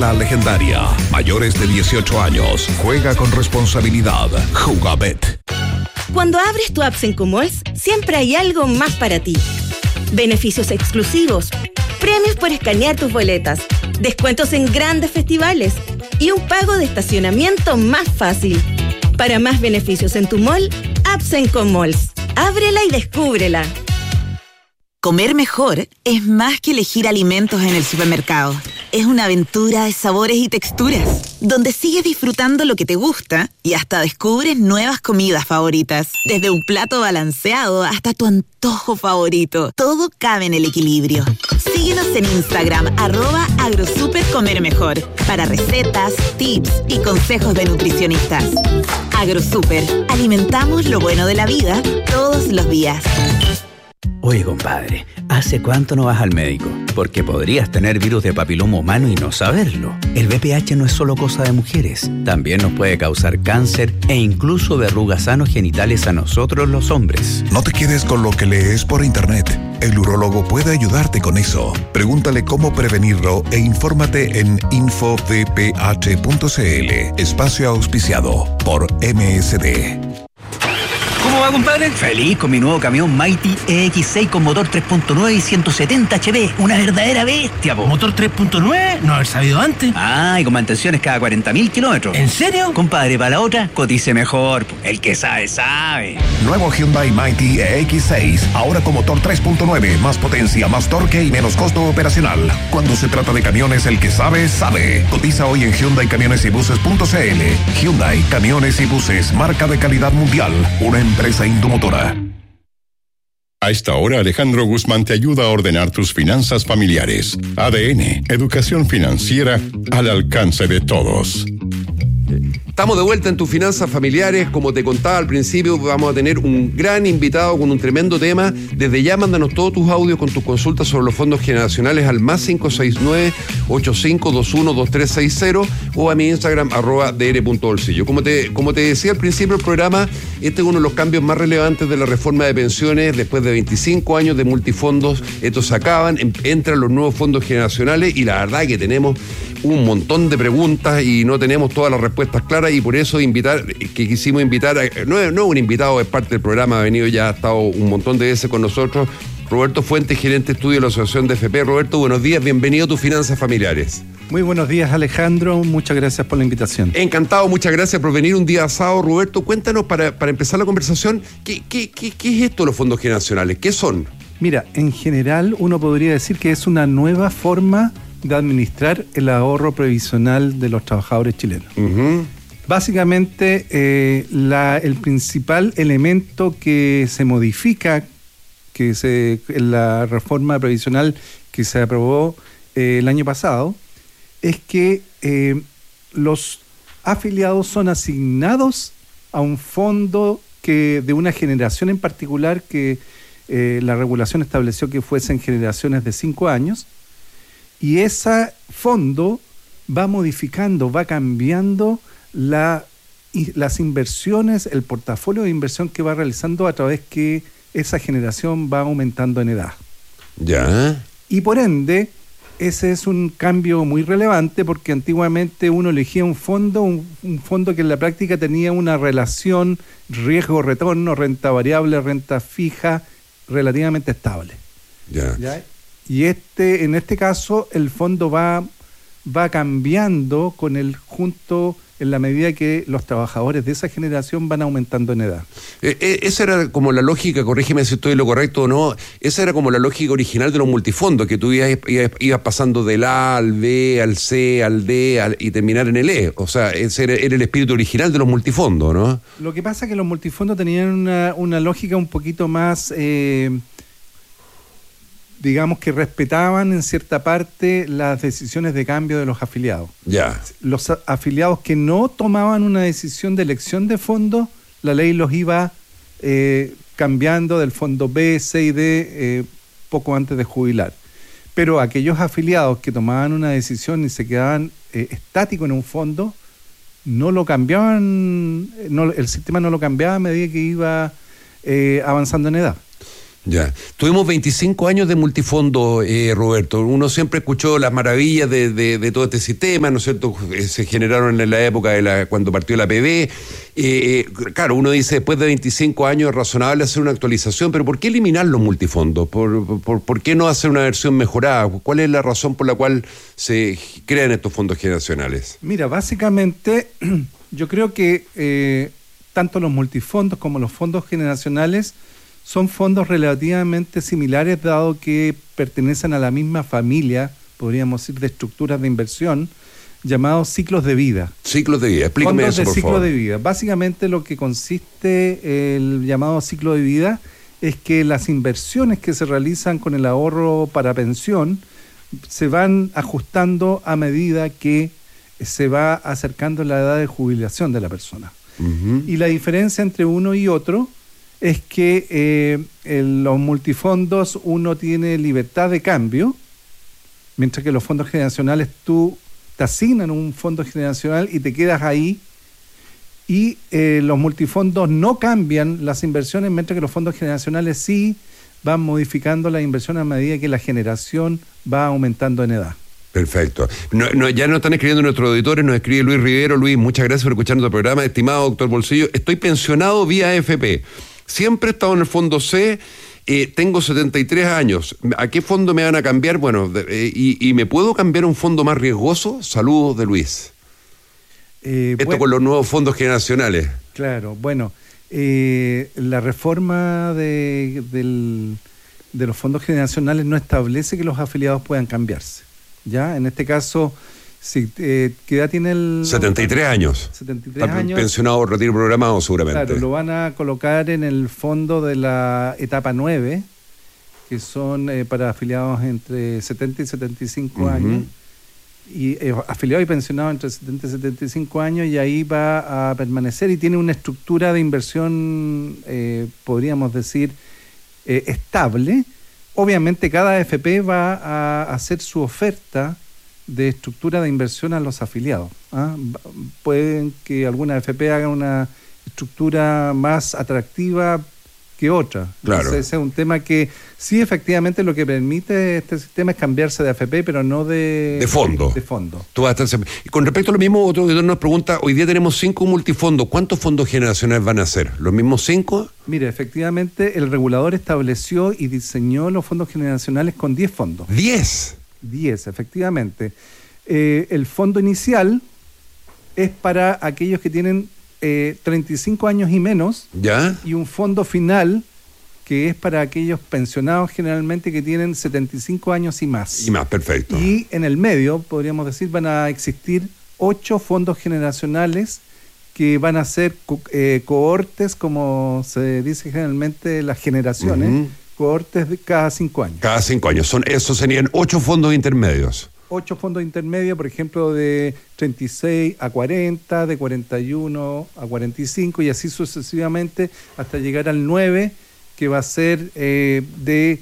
La Legendaria. Mayores de 18 años. Juega con responsabilidad. Jugabet. Cuando abres tu app Malls, siempre hay algo más para ti. Beneficios exclusivos, premios por escanear tus boletas, descuentos en grandes festivales y un pago de estacionamiento más fácil. Para más beneficios en tu mall, app Malls. Ábrela y descúbrela. Comer mejor es más que elegir alimentos en el supermercado. Es una aventura de sabores y texturas, donde sigues disfrutando lo que te gusta y hasta descubres nuevas comidas favoritas. Desde un plato balanceado hasta tu antojo favorito, todo cabe en el equilibrio. Síguenos en Instagram, @agrosupercomermejor, para recetas, tips y consejos de nutricionistas. Agrosuper, alimentamos lo bueno de la vida todos los días. Oye, compadre, ¿hace cuánto no vas al médico? Porque podrías tener virus de papiloma humano y no saberlo. El VPH no es solo cosa de mujeres. También nos puede causar cáncer e incluso verrugas anogenitales a nosotros los hombres. No te quedes con lo que lees por internet. El urólogo puede ayudarte con eso. Pregúntale cómo prevenirlo e infórmate en infovph.cl. Espacio auspiciado por MSD. ¿Cómo va, compadre? Feliz con mi nuevo camión Mighty EX6 con motor 3.9 y 170 HP. Una verdadera bestia, po. ¿Motor 3.9? No haber sabido antes. Ah, y con mantenciones cada 40.000 kilómetros. ¿En serio? Compadre, para la otra, cotice mejor. El que sabe, sabe. Nuevo Hyundai Mighty EX6. Ahora con motor 3.9. Más potencia, más torque y menos costo operacional. Cuando se trata de camiones, el que sabe, sabe. Cotiza hoy en HyundaiCamionesYbuses.cl. Hyundai Camiones y Buses. Marca de calidad mundial. Una empresa Indomotora. A esta hora, Alejandro Guzmán te ayuda a ordenar tus finanzas familiares. ADN, educación financiera al alcance de todos. Estamos de vuelta en tus finanzas familiares. Como te contaba al principio, vamos a tener un gran invitado con un tremendo tema. Desde ya, mándanos todos tus audios con tus consultas sobre los fondos generacionales al más 569-8521-2360 o a mi Instagram @dr.bolsillo. Como te decía al principio del programa, este es uno de los cambios más relevantes de la reforma de pensiones. Después de 25 años de multifondos, estos se acaban, entran los nuevos fondos generacionales y la verdad que tenemos un montón de preguntas y no tenemos todas las respuestas claras, y por eso quisimos invitar, no un invitado, es parte del programa, ha venido ya, ha estado un montón de veces con nosotros, Roberto Fuentes, gerente de estudio de la Asociación de FP. Roberto, buenos días, bienvenido a tus finanzas familiares. Muy buenos días, Alejandro, muchas gracias por la invitación. Encantado, muchas gracias por venir un día sábado. Roberto, cuéntanos para empezar la conversación, ¿qué es esto de los fondos generacionales? ¿Qué son? Mira, en general uno podría decir que es una nueva forma de administrar el ahorro previsional de los trabajadores chilenos. Uh-huh. Básicamente, el principal elemento que se modifica, en la reforma previsional que se aprobó el año pasado, es que los afiliados son asignados a un fondo de una generación en particular que la regulación estableció que fuesen generaciones de 5 años, y ese fondo va modificando, va cambiando las inversiones, el portafolio de inversión que va realizando a través que esa generación va aumentando en edad. Ya. Y por ende, ese es un cambio muy relevante, porque antiguamente uno elegía un fondo que en la práctica tenía una relación riesgo-retorno, renta variable, renta fija, relativamente estable. Ya. ¿Ya? Y en este caso el fondo va cambiando junto en la medida que los trabajadores de esa generación van aumentando en edad. Esa era como la lógica, corrígeme si estoy en lo correcto o no, esa era como la lógica original de los multifondos, que tú ibas pasando del A al B, al C, al D y terminar en el E. O sea, ese era el espíritu original de los multifondos, ¿no? Lo que pasa es que los multifondos tenían una lógica un poquito más... digamos que respetaban en cierta parte las decisiones de cambio de los afiliados. Ya. Los afiliados que no tomaban una decisión de elección de fondos, la ley los iba cambiando del fondo B, C y D poco antes de jubilar. Pero aquellos afiliados que tomaban una decisión y se quedaban estáticos en un fondo, no lo cambiaban, el sistema no lo cambiaba a medida que iba avanzando en edad. Ya. Tuvimos 25 años de multifondo, Roberto. Uno siempre escuchó las maravillas de todo este sistema, ¿no es cierto? Se generaron en la época cuando partió la PB. Claro, uno dice, después de 25 años es razonable hacer una actualización, pero ¿por qué eliminar los multifondos? ¿Por qué no hacer una versión mejorada? ¿Cuál es la razón por la cual se crean estos fondos generacionales? Mira, básicamente yo creo que tanto los multifondos como los fondos generacionales son fondos relativamente similares, dado que pertenecen a la misma familia, podríamos decir, de estructuras de inversión, llamados ciclos de vida. Ciclos de vida, explícame eso, por favor. Fondos de ciclo de vida. Básicamente lo que consiste el llamado ciclo de vida es que las inversiones que se realizan con el ahorro para pensión se van ajustando a medida que se va acercando la edad de jubilación de la persona. Uh-huh. Y la diferencia entre uno y otro es que en los multifondos uno tiene libertad de cambio, mientras que los fondos generacionales tú te asignan un fondo generacional y te quedas ahí, y los multifondos no cambian las inversiones, mientras que los fondos generacionales sí van modificando la inversión a medida que la generación va aumentando en edad. Perfecto. Ya nos están escribiendo nuestros auditores, nos escribe Luis Rivero. Luis, muchas gracias por escuchar nuestro programa. Estimado doctor Bolsillo, estoy pensionado vía AFP. Siempre he estado en el fondo C, tengo 73 años. ¿A qué fondo me van a cambiar? Bueno, ¿y me puedo cambiar a un fondo más riesgoso? Saludos de Luis. Esto con los nuevos fondos generacionales. Claro, bueno, la reforma de los fondos generacionales no establece que los afiliados puedan cambiarse. ¿Ya? En este caso, ¿qué edad tiene el...? 73 años. 73 años. Pensionado, retiro programado seguramente. Claro, lo van a colocar en el fondo de la etapa 9, que son para afiliados entre 70 y 75 años. Y afiliado y pensionado entre 70 y 75 años, y ahí va a permanecer y tiene una estructura de inversión, podríamos decir, estable. Obviamente cada AFP va a hacer su oferta de estructura de inversión a los afiliados. Pueden que alguna AFP haga una estructura más atractiva que otra. Claro. Entonces, ese es un tema que sí, efectivamente, lo que permite este sistema es cambiarse de AFP, pero no de fondo. De fondo. Tú vas a estar... Con respecto a lo mismo, otro auditor nos pregunta, hoy día tenemos 5 multifondos, ¿cuántos fondos generacionales van a ser? ¿Los mismos 5? Mire, efectivamente, el regulador estableció y diseñó los fondos generacionales con 10 fondos. ¿10? 10, efectivamente. El fondo inicial es para aquellos que tienen 35 años y menos. ¿Ya? Y un fondo final que es para aquellos pensionados generalmente que tienen 75 años y más. Y más, perfecto. Y en el medio, podríamos decir, van a existir 8 fondos generacionales que van a ser cohortes, como se dice generalmente, las generaciones, cohortes de cada 5 años. Cada 5 años. Esos serían 8 fondos intermedios. 8 fondos intermedios, por ejemplo, de 36 a 40, de 41 a 45 y así sucesivamente hasta llegar al 9, que va a ser de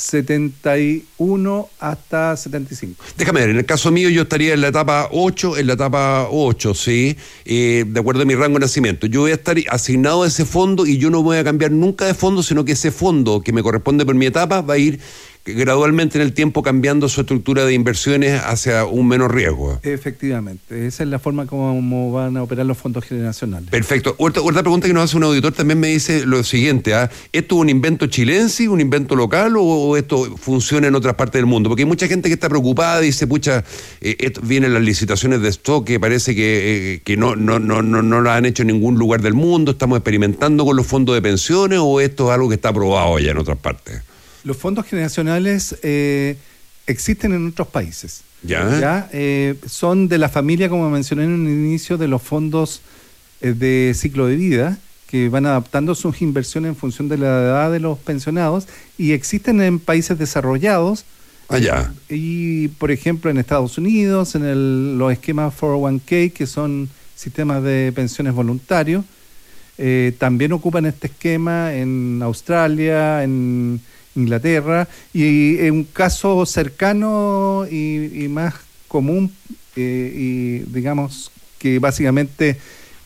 71 hasta 75. Déjame ver, en el caso mío yo estaría en la etapa 8, ¿sí? De acuerdo a mi rango de nacimiento. Yo voy a estar asignado a ese fondo y yo no voy a cambiar nunca de fondo, sino que ese fondo que me corresponde por mi etapa va a ir gradualmente en el tiempo cambiando su estructura de inversiones hacia un menor riesgo. Efectivamente, esa es la forma como van a operar los fondos generacionales. Perfecto. Otra pregunta que nos hace un auditor también me dice lo siguiente, ¿esto es un invento chilense, un invento local o esto funciona en otras partes del mundo? Porque hay mucha gente que está preocupada y dice, pucha, vienen las licitaciones de stock que parece que no las han hecho en ningún lugar del mundo, estamos experimentando con los fondos de pensiones o esto es algo que está aprobado ya en otras partes. Los fondos generacionales existen en otros países. ¿Ya? Son de la familia, como mencioné en un inicio, de los fondos de ciclo de vida, que van adaptando sus inversiones en función de la edad de los pensionados, y existen en países desarrollados. Allá. Y, por ejemplo, en Estados Unidos, en los esquemas 401k, que son sistemas de pensiones voluntarios. También ocupan este esquema en Australia, en Inglaterra, y en un caso cercano y más común, y digamos que básicamente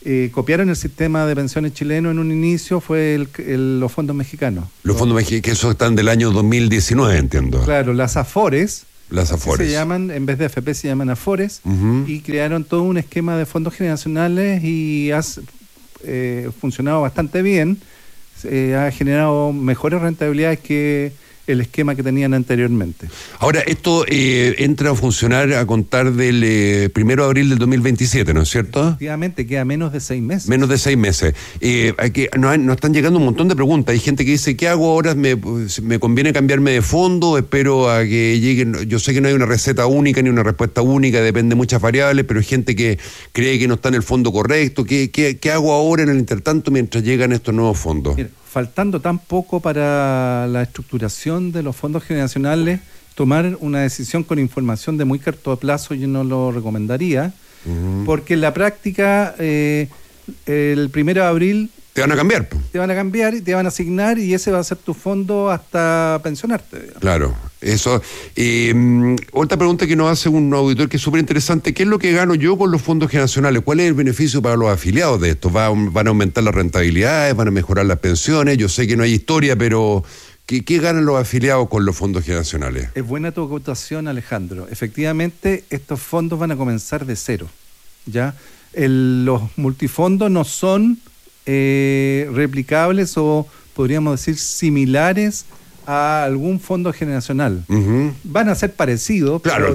copiaron el sistema de pensiones chileno en un inicio fue los fondos mexicanos. Los fondos mexicanos, que esos están del año 2019, entiendo. Claro, las AFORES. Las AFORES. Se llaman, en vez de AFP se llaman AFORES, y crearon todo un esquema de fondos generacionales y ha funcionado bastante bien. Ha generado mejores rentabilidades que el esquema que tenían anteriormente. Ahora, esto entra a funcionar a contar del 1 de abril del 2027, ¿no es cierto? Efectivamente, queda menos de 6 meses. Menos de 6 meses. Nos están llegando un montón de preguntas. Hay gente que dice, ¿qué hago ahora? ¿Me conviene cambiarme de fondo? Espero a que lleguen. Yo sé que no hay una receta única ni una respuesta única, depende de muchas variables, pero hay gente que cree que no está en el fondo correcto. ¿Qué hago ahora en el intertanto mientras llegan estos nuevos fondos? Mira, faltando tan poco para la estructuración de los fondos generacionales, tomar una decisión con información de muy corto plazo yo no lo recomendaría, porque en la práctica el 1 de abril te van a cambiar. Te van a cambiar y te van a asignar y ese va a ser tu fondo hasta pensionarte. Digamos. Claro, eso. Otra pregunta que nos hace un auditor que es súper interesante, ¿qué es lo que gano yo con los fondos generacionales? ¿Cuál es el beneficio para los afiliados de esto? ¿Van a aumentar las rentabilidades? ¿Van a mejorar las pensiones? Yo sé que no hay historia, pero ¿qué ganan los afiliados con los fondos generacionales? Es buena tu acotación, Alejandro. Efectivamente, estos fondos van a comenzar de cero, ¿ya? Los multifondos no son replicables o podríamos decir similares a algún fondo generacional. Van a ser parecidos. Claro,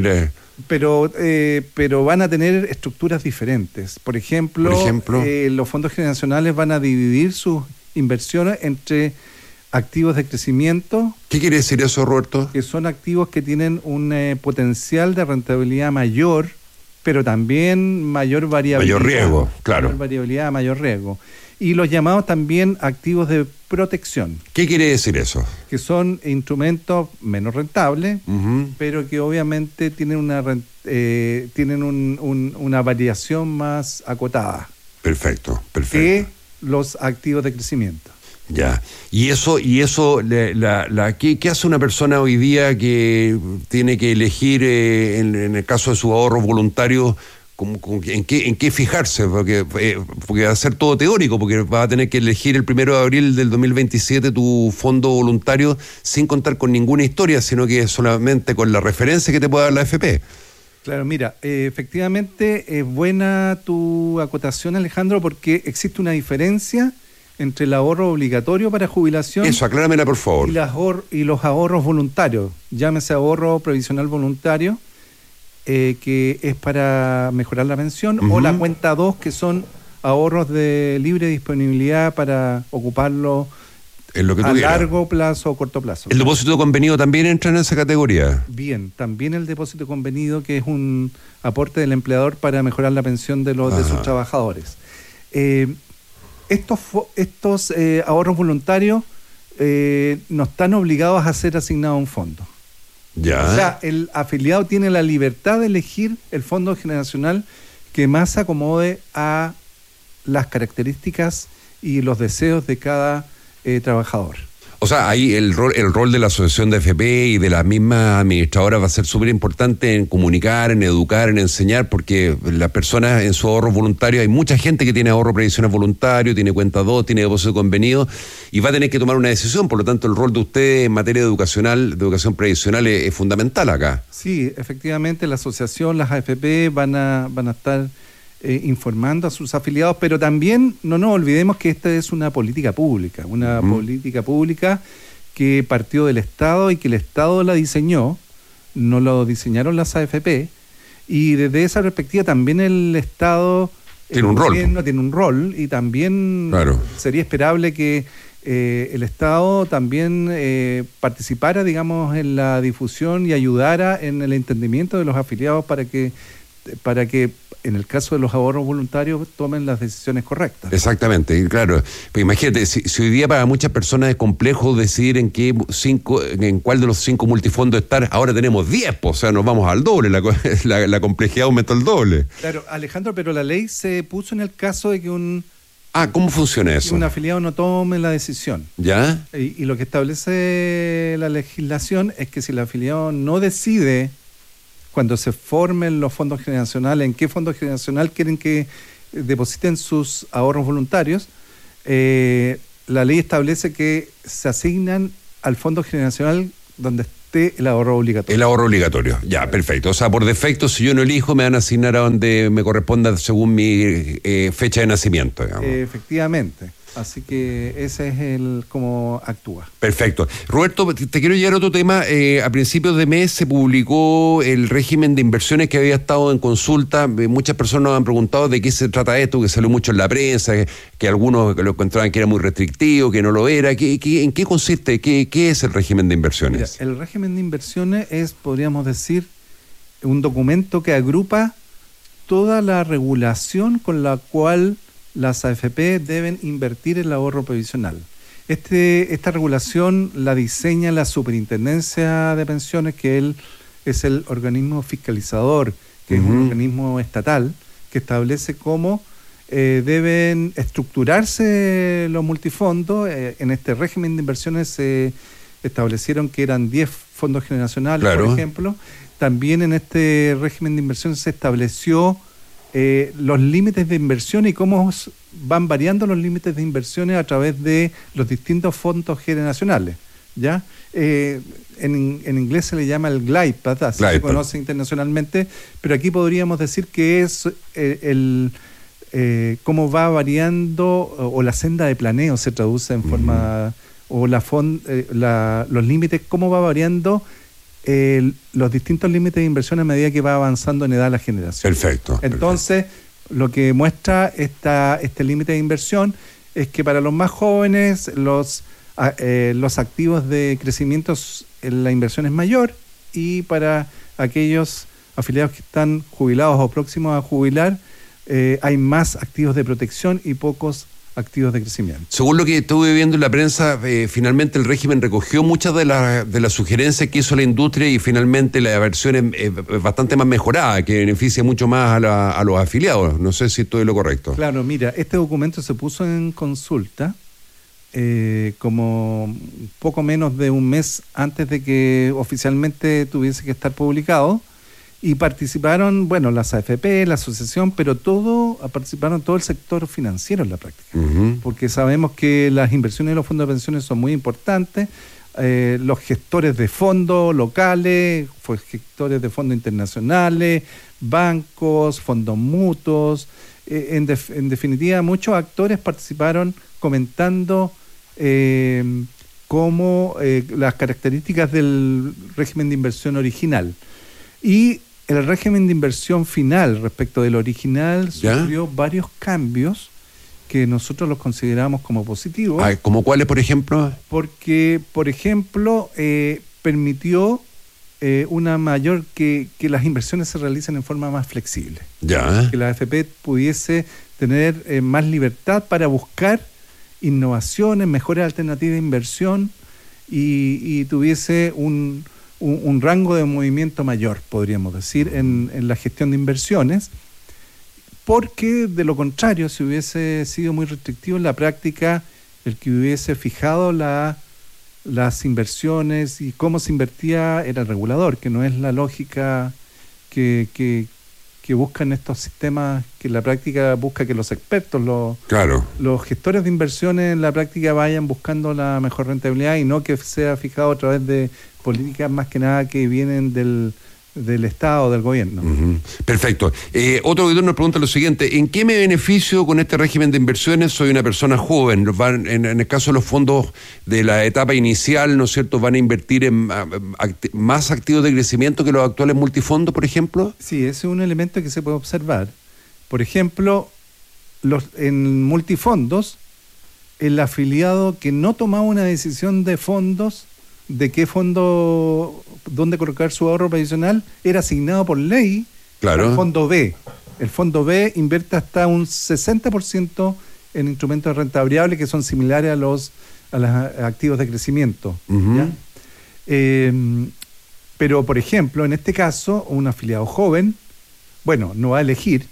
pero van a tener estructuras diferentes. Por ejemplo, los fondos generacionales van a dividir sus inversiones entre activos de crecimiento. ¿Qué quiere decir eso, Roberto? Que son activos que tienen un potencial de rentabilidad mayor, pero también mayor variabilidad. Mayor riesgo, claro. Mayor variabilidad, mayor riesgo. Y los llamados también activos de protección. ¿Qué quiere decir eso? Que son instrumentos menos rentables, pero que obviamente tienen una variación más acotada. Perfecto. Que los activos de crecimiento. Ya. ¿Y eso ¿qué hace una persona hoy día que tiene que elegir, en el caso de su ahorro voluntario, en qué fijarse? Porque va a ser todo teórico, porque va a tener que elegir el 1 de abril del 2027 tu fondo voluntario sin contar con ninguna historia, sino que solamente con la referencia que te puede dar la AFP. Claro, mira, efectivamente es buena tu acotación, Alejandro, porque existe una diferencia entre el ahorro obligatorio para jubilación. Eso, acláramela, por favor. Y los ahorros voluntarios. Llámese ahorro previsional voluntario, que es para mejorar la pensión, o la cuenta 2, que son ahorros de libre disponibilidad para ocuparlo en lo que a largo plazo o corto plazo. ¿El depósito convenido también entra en esa categoría? Bien, también el depósito convenido, que es un aporte del empleador para mejorar la pensión de sus trabajadores. Estos ahorros voluntarios no están obligados a ser asignados a un fondo. Ya. O sea, el afiliado tiene la libertad de elegir el fondo generacional que más se acomode a las características y los deseos de cada trabajador. O sea, ahí el rol de la asociación de AFP y de la misma administradora va a ser súper importante en comunicar, en educar, en enseñar, porque las personas en su ahorro voluntario, hay mucha gente que tiene ahorro previsional voluntario, tiene cuenta 2, tiene depósito convenido, y va a tener que tomar una decisión. Por lo tanto, el rol de usted en materia de educación previsional es fundamental acá. Sí, efectivamente, la asociación, las AFP van a estar informando a sus afiliados, pero también no nos olvidemos que esta es una política pública, política pública que partió del Estado y que el Estado la diseñó, no lo diseñaron las AFP, y desde esa perspectiva también el Estado tiene un rol. Tiene un rol, y también sería esperable que el Estado también participara, digamos, en la difusión y ayudara en el entendimiento de los afiliados para que en el caso de los ahorros voluntarios tomen las decisiones correctas. Exactamente, claro. Pues imagínate, si hoy día para muchas personas es complejo decidir en cuál de los 5 multifondos estar, ahora tenemos 10, o sea, nos vamos al doble, la complejidad aumentó el doble. Claro, Alejandro, pero la ley se puso en el caso de que ¿cómo funciona eso? Que un afiliado no tome la decisión. ¿Ya? Y lo que establece la legislación es que si el afiliado no decide, cuando se formen los fondos generacionales, en qué fondo generacional quieren que depositen sus ahorros voluntarios, la ley establece que se asignan al Fondo Generacional donde esté el ahorro obligatorio. El ahorro obligatorio, ya, perfecto. O sea, por defecto, si yo no elijo, me van a asignar a donde me corresponda según mi fecha de nacimiento, digamos. Efectivamente. Así que ese es el cómo actúa. Perfecto. Roberto, te quiero llevar a otro tema. A principios de mes se publicó el régimen de inversiones que había estado en consulta. Muchas personas nos han preguntado de qué se trata esto, que salió mucho en la prensa, que algunos lo encontraban que era muy restrictivo, que no lo era. ¿En qué consiste? ¿Qué es el régimen de inversiones? Mira, el régimen de inversiones es, podríamos decir, un documento que agrupa toda la regulación con la cual las AFP deben invertir el ahorro previsional. Esta regulación la diseña la Superintendencia de Pensiones, que él es el organismo fiscalizador, que es un organismo estatal, que establece cómo deben estructurarse los multifondos. En este régimen de inversiones se establecieron que eran 10 fondos generacionales, claro, por ejemplo. También en este régimen de inversiones se estableció los límites de inversión y cómo van variando los límites de inversiones a través de los distintos fondos generacionales, ¿ya? En inglés se le llama el glide path, así se conoce internacionalmente, pero aquí podríamos decir que es cómo va variando, o la senda de planeo se traduce en forma, o los límites, cómo va variando los distintos límites de inversión a medida que va avanzando en edad la generación. Perfecto. Entonces, lo que muestra este límite de inversión es que para los más jóvenes los activos de crecimiento, la inversión es mayor, y para aquellos afiliados que están jubilados o próximos a jubilar, hay más activos de protección y pocos activos de crecimiento. Según lo que estuve viendo en la prensa, finalmente el régimen recogió muchas de las sugerencias que hizo la industria, y finalmente la versión es bastante más mejorada, que beneficia mucho más a los afiliados. No sé si estoy lo correcto. Claro, mira, este documento se puso en consulta como poco menos de un mes antes de que oficialmente tuviese que estar publicado. Y participaron, bueno, las AFP, la asociación, pero participaron todo el sector financiero en la práctica. Porque sabemos que las inversiones de los fondos de pensiones son muy importantes. Los gestores de fondos locales, gestores de fondos internacionales, bancos, fondos mutuos. En definitiva, muchos actores participaron comentando cómo las características del régimen de inversión original. Y el régimen de inversión final respecto del original sufrió varios cambios que nosotros los consideramos como positivos. ¿Como cuáles, por ejemplo? Porque, por ejemplo, permitió una mayor que las inversiones se realicen en forma más flexible. Que la AFP pudiese tener más libertad para buscar innovaciones, mejores alternativas de inversión, y tuviese un rango de movimiento mayor, podríamos decir, en la gestión de inversiones, porque de lo contrario, si hubiese sido muy restrictivo en la práctica, el que hubiese fijado las inversiones y cómo se invertía era el regulador, que no es la lógica que buscan estos sistemas, que en la práctica busca que los expertos, los gestores de inversiones en la práctica vayan buscando la mejor rentabilidad, y no que sea fijado a través de políticas más que nada que vienen del Estado, del gobierno. Perfecto. Otro auditor nos pregunta lo siguiente: ¿en qué me beneficio con este régimen de inversiones? Soy una persona joven. En el caso de los fondos de la etapa inicial, ¿no es cierto?, van a invertir en más activos de crecimiento que los actuales multifondos, por ejemplo. Sí, ese es un elemento que se puede observar. Por ejemplo, en multifondos, el afiliado que no tomaba una decisión de fondos, de qué fondo, dónde colocar su ahorro previsional, era asignado por ley al fondo B. El fondo B invierte hasta un 60% en instrumentos de renta variable que son similares a los activos de crecimiento. ¿Ya? Pero, por ejemplo, en este caso, un afiliado joven, no va a elegir,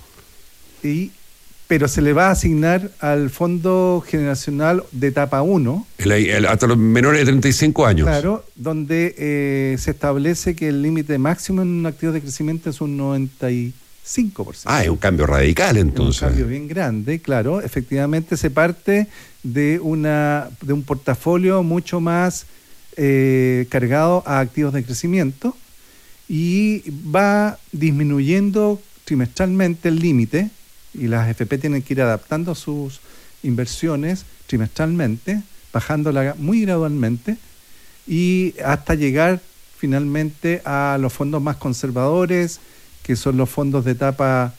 pero se le va a asignar al fondo generacional de etapa 1. Hasta los menores de 35 años. Claro, donde se establece que el límite máximo en un activo de crecimiento es un 96%. 5%. Ah, es un cambio radical entonces. Un cambio bien grande, claro. Efectivamente se parte de un portafolio mucho más cargado a activos de crecimiento y va disminuyendo trimestralmente el límite, y las FP tienen que ir adaptando sus inversiones trimestralmente, bajándola muy gradualmente, y hasta llegar finalmente a los fondos más conservadores, que son los fondos de etapa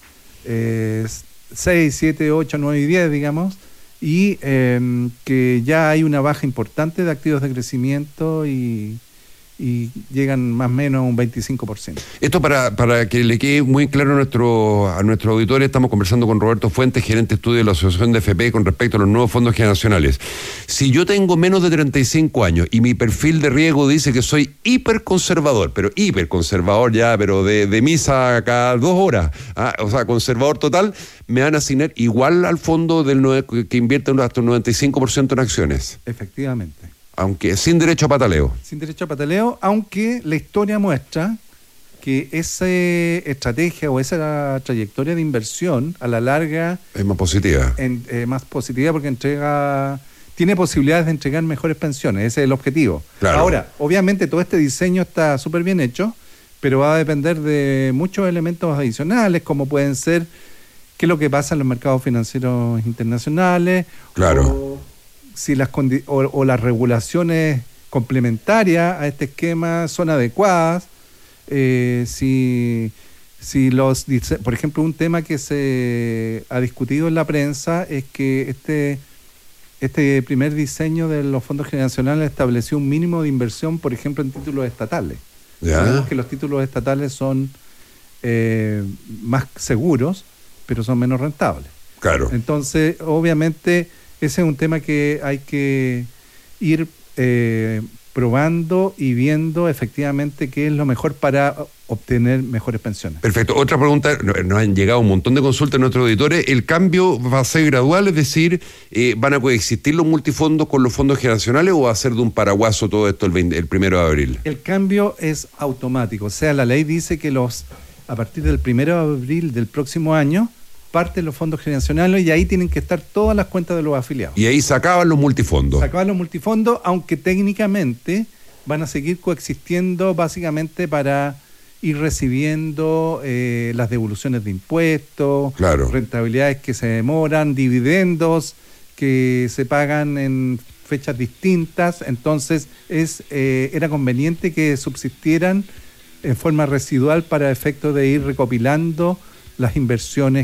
6, 7, 8, 9 y 10, digamos, y que ya hay una baja importante de activos de crecimiento y llegan más o menos a un 25%. Esto para que le quede muy claro a nuestros auditores, estamos conversando con Roberto Fuentes, gerente de estudio de la Asociación de FP con respecto a los nuevos fondos generacionales. Si yo tengo menos de 35 años y mi perfil de riesgo dice que soy hiperconservador, pero hiperconservador ya, pero de misa cada 2 horas, o sea, conservador total, me van a asignar igual al fondo que invierte hasta un 95% en acciones. Efectivamente. Aunque sin derecho a pataleo. Sin derecho a pataleo, aunque la historia muestra que esa estrategia o esa trayectoria de inversión a la larga es más positiva. Más positiva porque tiene posibilidades de entregar mejores pensiones. Ese es el objetivo. Claro. Ahora, obviamente todo este diseño está súper bien hecho, pero va a depender de muchos elementos adicionales, como pueden ser qué es lo que pasa en los mercados financieros internacionales. Claro. Si las regulaciones complementarias a este esquema son adecuadas, por ejemplo, un tema que se ha discutido en la prensa es que este primer diseño de los fondos generacionales estableció un mínimo de inversión, por ejemplo, en títulos estatales. Sabemos que los títulos estatales son más seguros, pero son menos rentables. Claro. Entonces, obviamente, ese es un tema que hay que ir probando y viendo efectivamente qué es lo mejor para obtener mejores pensiones. Perfecto. Otra pregunta, nos han llegado un montón de consultas de nuestros auditores. ¿El cambio va a ser gradual? Es decir, ¿van a coexistir los multifondos con los fondos generacionales o va a ser de un paraguaso todo esto el 1 de abril? El cambio es automático. O sea, la ley dice que a partir del 1 de abril del próximo año parten los fondos generacionales y ahí tienen que estar todas las cuentas de los afiliados. Y ahí se acaban los multifondos. Se acaban los multifondos, aunque técnicamente van a seguir coexistiendo básicamente para ir recibiendo las devoluciones de impuestos, claro, rentabilidades que se demoran, dividendos que se pagan en fechas distintas. Entonces era conveniente que subsistieran en forma residual para efecto de ir recopilando las inversiones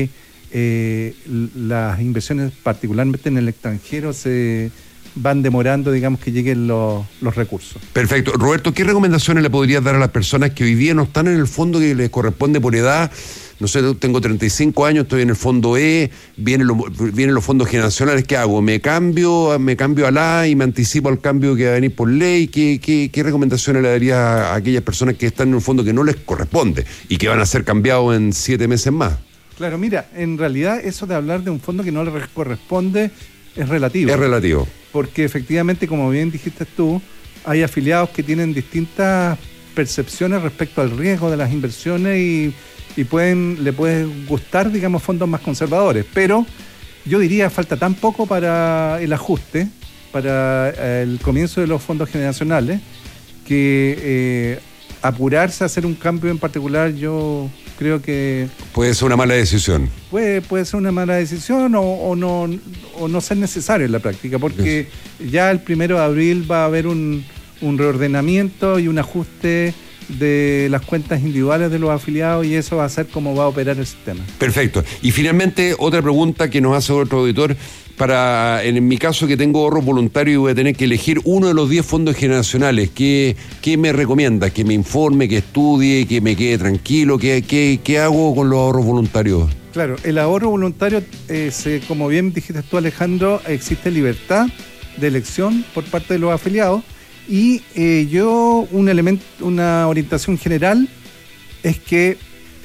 las inversiones particularmente en el extranjero se van demorando, digamos, que lleguen los recursos. Perfecto. Roberto, ¿qué recomendaciones le podrías dar a las personas que hoy día no están en el fondo que les corresponde por edad? No sé, tengo 35 años, estoy en el fondo E, vienen los fondos generacionales, ¿qué hago? ¿Me cambio a la y me anticipo al cambio que va a venir por ley? ¿Qué recomendaciones le darías a aquellas personas que están en un fondo que no les corresponde y que van a ser cambiados en 7 meses más? Claro, mira, en realidad eso de hablar de un fondo que no le corresponde es relativo. Es relativo. Porque efectivamente, como bien dijiste tú, hay afiliados que tienen distintas percepciones respecto al riesgo de las inversiones y le pueden gustar, digamos, fondos más conservadores, pero yo diría falta tan poco para el ajuste, para el comienzo de los fondos generacionales, que apurarse a hacer un cambio en particular, yo creo que puede ser una mala decisión. Puede ser una mala decisión o no ser necesario en la práctica, porque ya el 1 de abril va a haber un reordenamiento y un ajuste de las cuentas individuales de los afiliados y eso va a ser cómo va a operar el sistema. Perfecto. Y finalmente, otra pregunta que nos hace otro auditor, en mi caso que tengo ahorros voluntarios y voy a tener que elegir uno de los 10 fondos generacionales, ¿qué me recomienda? ¿Que me informe, que estudie, que me quede tranquilo? ¿Qué hago con los ahorros voluntarios? Claro, el ahorro voluntario, como bien dijiste tú, Alejandro, existe libertad de elección por parte de los afiliados. Y una orientación general es que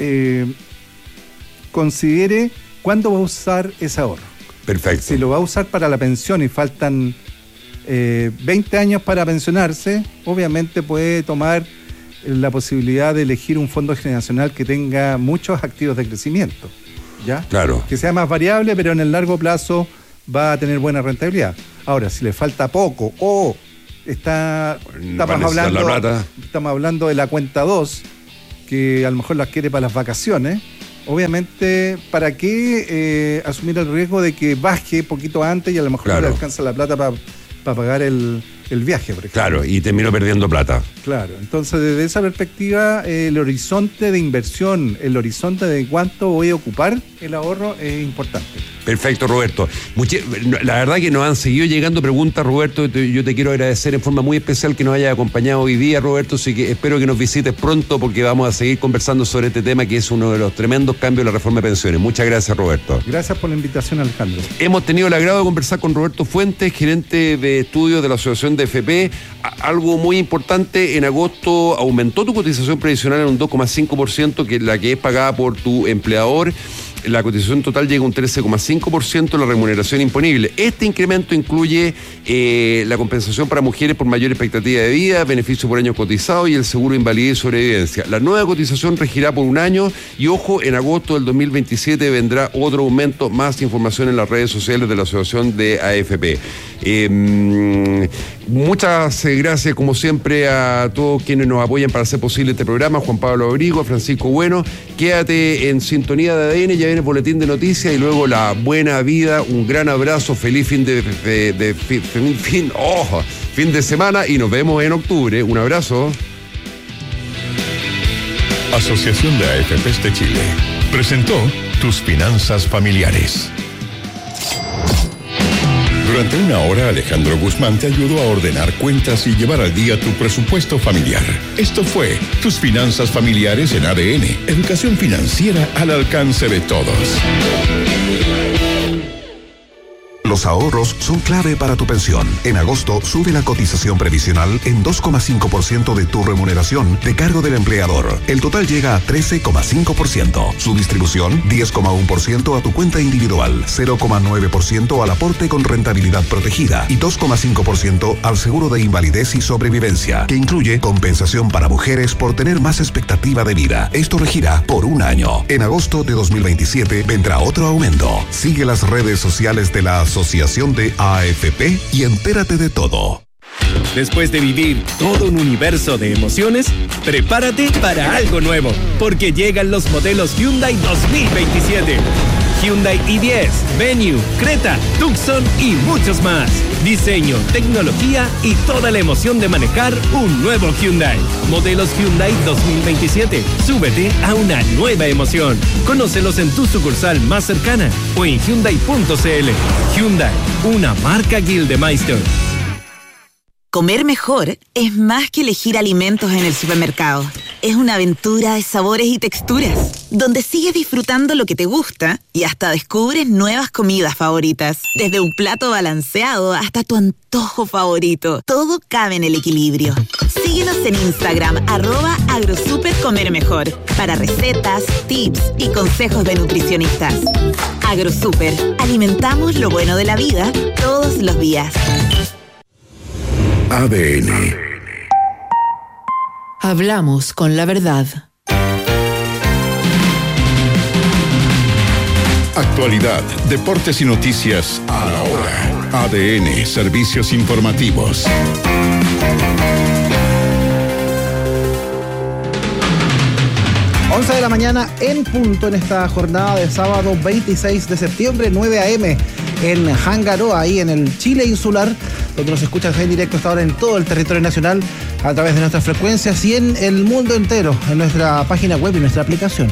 considere cuándo va a usar ese ahorro. Perfecto. Si lo va a usar para la pensión y faltan 20 años para pensionarse, obviamente puede tomar la posibilidad de elegir un fondo generacional que tenga muchos activos de crecimiento, ¿ya? Claro. Que sea más variable, pero en el largo plazo va a tener buena rentabilidad. Ahora, si le falta poco o estamos hablando de la cuenta 2, que a lo mejor la quiere para las vacaciones, obviamente, ¿para qué asumir el riesgo de que baje poquito antes y a lo mejor no le alcanza la plata para pagar el viaje, por ejemplo? Claro, y terminó perdiendo plata. Claro, entonces desde esa perspectiva, el horizonte de inversión, el horizonte de cuánto voy a ocupar el ahorro es importante. Perfecto, Roberto. La verdad que nos han seguido llegando preguntas, Roberto. Yo te quiero agradecer en forma muy especial que nos hayas acompañado hoy día, Roberto. Así que espero que nos visites pronto porque vamos a seguir conversando sobre este tema que es uno de los tremendos cambios de la reforma de pensiones. Muchas gracias, Roberto. Gracias por la invitación, Alejandro. Hemos tenido el agrado de conversar con Roberto Fuentes, gerente de estudios de la Asociación de FP. Algo muy importante, en agosto aumentó tu cotización previsional en un 2,5%, que es la que es pagada por tu empleador. La cotización total llega a un 13,5% de la remuneración imponible. Este incremento incluye la compensación para mujeres por mayor expectativa de vida, beneficio por año cotizado y el seguro de invalidez y sobrevivencia. La nueva cotización regirá por un año y, ojo, en agosto del 2027 vendrá otro aumento. Más información en las redes sociales de la Asociación de AFP. Muchas gracias, como siempre, a todos quienes nos apoyan para hacer posible este programa. Juan Pablo Abrigo, Francisco Bueno. Quédate en sintonía de ADN, ya viene el boletín de noticias y luego La Buena Vida. Un gran abrazo, feliz fin de semana y nos vemos en octubre. Un abrazo. Asociación de AFPs de Chile presentó Tus Finanzas Familiares. Durante una hora, Alejandro Guzmán te ayudó a ordenar cuentas y llevar al día tu presupuesto familiar. Esto fue Tus Finanzas Familiares en ADN. Educación financiera al alcance de todos. Los ahorros son clave para tu pensión. En agosto, sube la cotización previsional en 2,5% de tu remuneración de cargo del empleador. El total llega a 13,5%. Su distribución, 10,1% a tu cuenta individual, 0,9% al aporte con rentabilidad protegida y 2,5% al seguro de invalidez y sobrevivencia, que incluye compensación para mujeres por tener más expectativa de vida. Esto regirá por un año. En agosto de 2027 vendrá otro aumento. Sigue las redes sociales de la Asociación de AFP y entérate de todo. Después de vivir todo un universo de emociones, prepárate para algo nuevo, porque llegan los modelos Hyundai 2027. Hyundai i10, Venue, Creta, Tucson y muchos más. Diseño, tecnología y toda la emoción de manejar un nuevo Hyundai. Modelos Hyundai 2027. Súbete a una nueva emoción. Conócelos en tu sucursal más cercana o en Hyundai.cl. Hyundai, una marca Gildemeister. Comer mejor es más que elegir alimentos en el supermercado. Es una aventura de sabores y texturas, donde sigues disfrutando lo que te gusta y hasta descubres nuevas comidas favoritas. Desde un plato balanceado hasta tu antojo favorito, todo cabe en el equilibrio. Síguenos en Instagram, @agrosupercomermejor, para recetas, tips y consejos de nutricionistas. AgroSuper, alimentamos lo bueno de la vida todos los días. ADN. Hablamos con la verdad. Actualidad, deportes y noticias a la hora. ADN, servicios informativos. 11 de la mañana en punto en esta jornada de sábado 26 de septiembre, 9 a.m. en Hangaroa, ahí en el Chile insular, donde nos escuchas en directo hasta ahora en todo el territorio nacional a través de nuestras frecuencias y en el mundo entero, en nuestra página web y nuestra aplicación.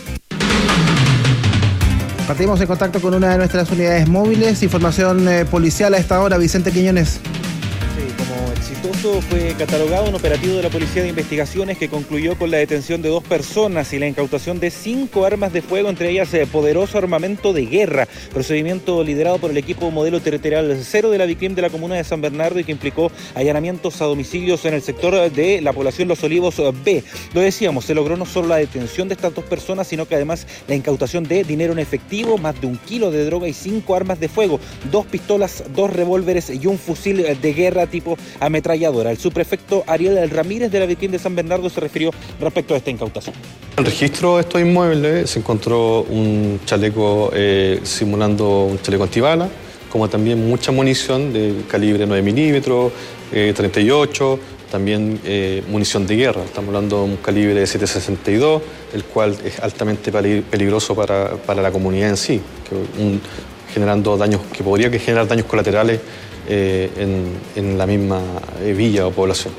Partimos en contacto con una de nuestras unidades móviles. Información policial a esta hora, Vicente Quiñones. Como exitoso fue catalogado un operativo de la Policía de Investigaciones que concluyó con la detención de 2 personas y la incautación de 5 armas de fuego, entre ellas poderoso armamento de guerra. Procedimiento liderado por el equipo modelo territorial 0 de la DICRIM de la comuna de San Bernardo y que implicó allanamientos a domicilios en el sector de la población Los Olivos B. Lo decíamos, se logró no solo la detención de estas 2 personas, sino que además la incautación de dinero en efectivo, más de 1 kilo de droga y 5 armas de fuego, 2 pistolas, 2 revólveres y un fusil de guerra tipo ametralladora. El subprefecto Ariel Ramírez de la Virgen de San Bernardo se refirió respecto a esta incautación. En el registro de estos inmuebles se encontró un chaleco simulando un chaleco antibala, como también mucha munición de calibre 9 milímetros, 38, también munición de guerra. Estamos hablando de un calibre de 7.62, el cual es altamente peligroso para la comunidad en sí, generando daños, que podría generar daños colaterales en la misma villa o población.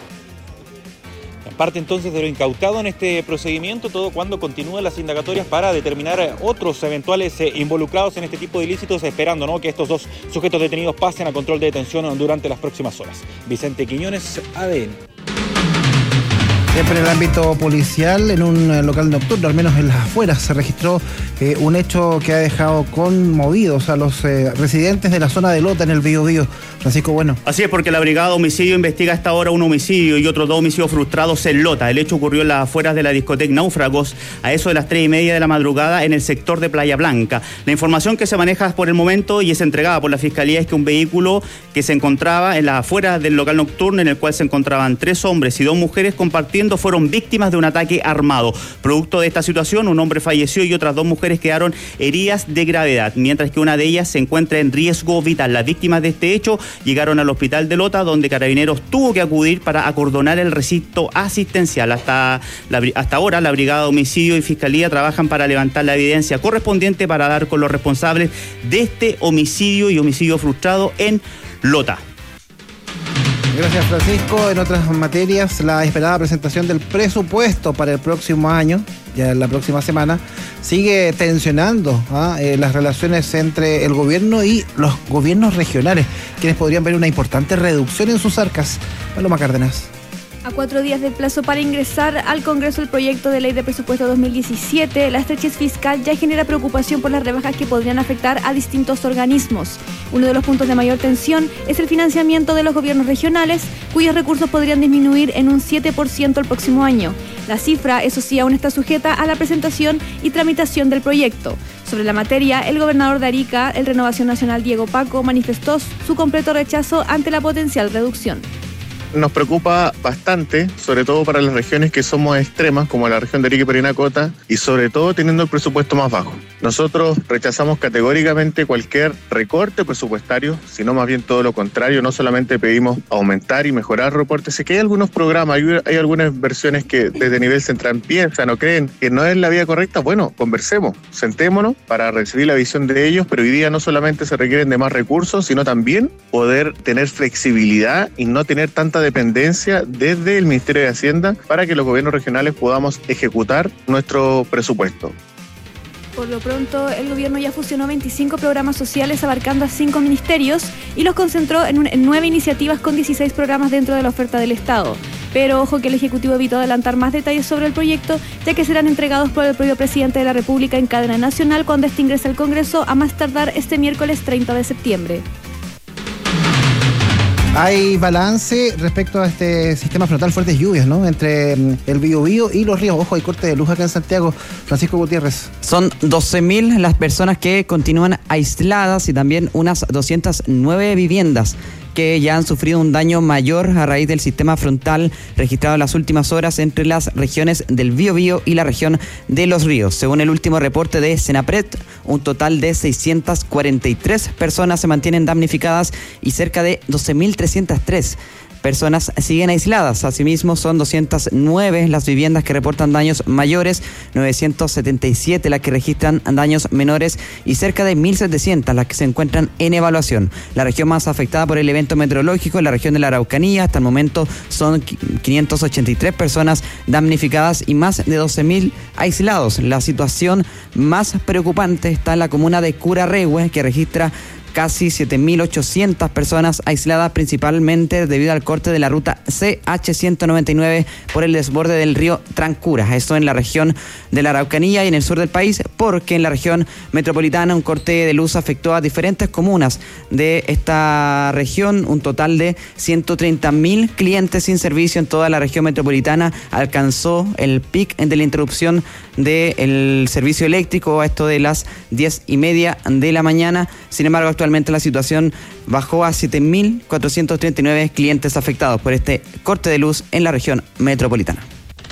Parte entonces de lo incautado en este procedimiento, todo cuando continúen las indagatorias para determinar otros eventuales involucrados en este tipo de ilícitos, esperando, ¿no?, que estos dos sujetos detenidos pasen a control de detención durante las próximas horas. Vicente Quiñones, ADN. Siempre en el ámbito policial, en un local nocturno, al menos en las afueras, se registró un hecho que ha dejado conmovidos a los residentes de la zona de Lota, en el Biobío. Francisco Bueno. Así es, porque la Brigada de Homicidio investiga a esta hora un homicidio y otros 2 homicidios frustrados en Lota. El hecho ocurrió en las afueras de la discoteca Náufragos, a eso de las 3:30 de la madrugada, en el sector de Playa Blanca. La información que se maneja por el momento y es entregada por la Fiscalía es que un vehículo que se encontraba en las afueras del local nocturno, en el cual se encontraban 3 hombres y 2 mujeres compartiendo, fueron víctimas de un ataque armado. Producto de esta situación, un hombre falleció y otras 2 mujeres quedaron heridas de gravedad, mientras que una de ellas se encuentra en riesgo vital. Las víctimas de este hecho llegaron al hospital de Lota, donde Carabineros tuvo que acudir para acordonar el recinto asistencial. Hasta ahora, la Brigada de Homicidio y Fiscalía trabajan para levantar la evidencia correspondiente para dar con los responsables de este homicidio y homicidio frustrado en Lota. Gracias, Francisco. En otras materias, la esperada presentación del presupuesto para el próximo año, ya la próxima semana, sigue tensionando las relaciones entre el gobierno y los gobiernos regionales, quienes podrían ver una importante reducción en sus arcas. Paloma Cárdenas. A 4 días del plazo para ingresar al Congreso el proyecto de ley de presupuesto 2017, la estrechez fiscal ya genera preocupación por las rebajas que podrían afectar a distintos organismos. Uno de los puntos de mayor tensión es el financiamiento de los gobiernos regionales, cuyos recursos podrían disminuir en un 7% el próximo año. La cifra, eso sí, aún está sujeta a la presentación y tramitación del proyecto. Sobre la materia, el gobernador de Arica, el Renovación Nacional Diego Paco, manifestó su completo rechazo ante la potencial reducción. Nos preocupa bastante, sobre todo para las regiones que somos extremas, como la región de Arica y Parinacota, y sobre todo teniendo el presupuesto más bajo. Nosotros rechazamos categóricamente cualquier recorte presupuestario, sino más bien todo lo contrario. No solamente pedimos aumentar y mejorar reportes, sé que hay algunos programas, hay algunas versiones que desde nivel central empiezan o creen que no es la vía correcta. Bueno, conversemos, sentémonos para recibir la visión de ellos, pero hoy día no solamente se requieren de más recursos, sino también poder tener flexibilidad y no tener tanta dependencia desde el Ministerio de Hacienda para que los gobiernos regionales podamos ejecutar nuestro presupuesto. Por lo pronto, el gobierno ya fusionó 25 programas sociales abarcando a 5 ministerios y los concentró en 9 iniciativas con 16 programas dentro de la oferta del Estado. Pero ojo que el Ejecutivo evitó adelantar más detalles sobre el proyecto, ya que serán entregados por el propio presidente de la República en cadena nacional cuando este ingrese al Congreso, a más tardar este miércoles 30 de septiembre. Hay balance respecto a este sistema frontal, fuertes lluvias, ¿no?, entre el Biobío y los ríos. Ojo, hay corte de luz acá en Santiago. Francisco Gutiérrez. Son 12.000 las personas que continúan aisladas y también unas 209 viviendas que ya han sufrido un daño mayor a raíz del sistema frontal registrado en las últimas horas entre las regiones del Biobío y la región de Los Ríos. Según el último reporte de Senapred, un total de 643 personas se mantienen damnificadas y cerca de 12.303 personas siguen aisladas. Asimismo, son 209 las viviendas que reportan daños mayores, 977 las que registran daños menores y cerca de 1.700 las que se encuentran en evaluación. La región más afectada por el evento meteorológico es la región de la Araucanía. Hasta el momento son 583 personas damnificadas y más de 12.000 aislados. La situación más preocupante está en la comuna de Curarrehue, que registra casi 7.800 personas aisladas, principalmente debido al corte de la ruta CH199 por el desborde del río Trancura. Esto en la región de la Araucanía y en el sur del país, porque en la región metropolitana un corte de luz afectó a diferentes comunas de esta región. Un total de 130.000 clientes sin servicio en toda la región metropolitana. Alcanzó el pic de la interrupción del servicio eléctrico a esto de las 10:30 de la mañana. Sin embargo, actualmente la situación bajó a 7.439 clientes afectados por este corte de luz en la región metropolitana.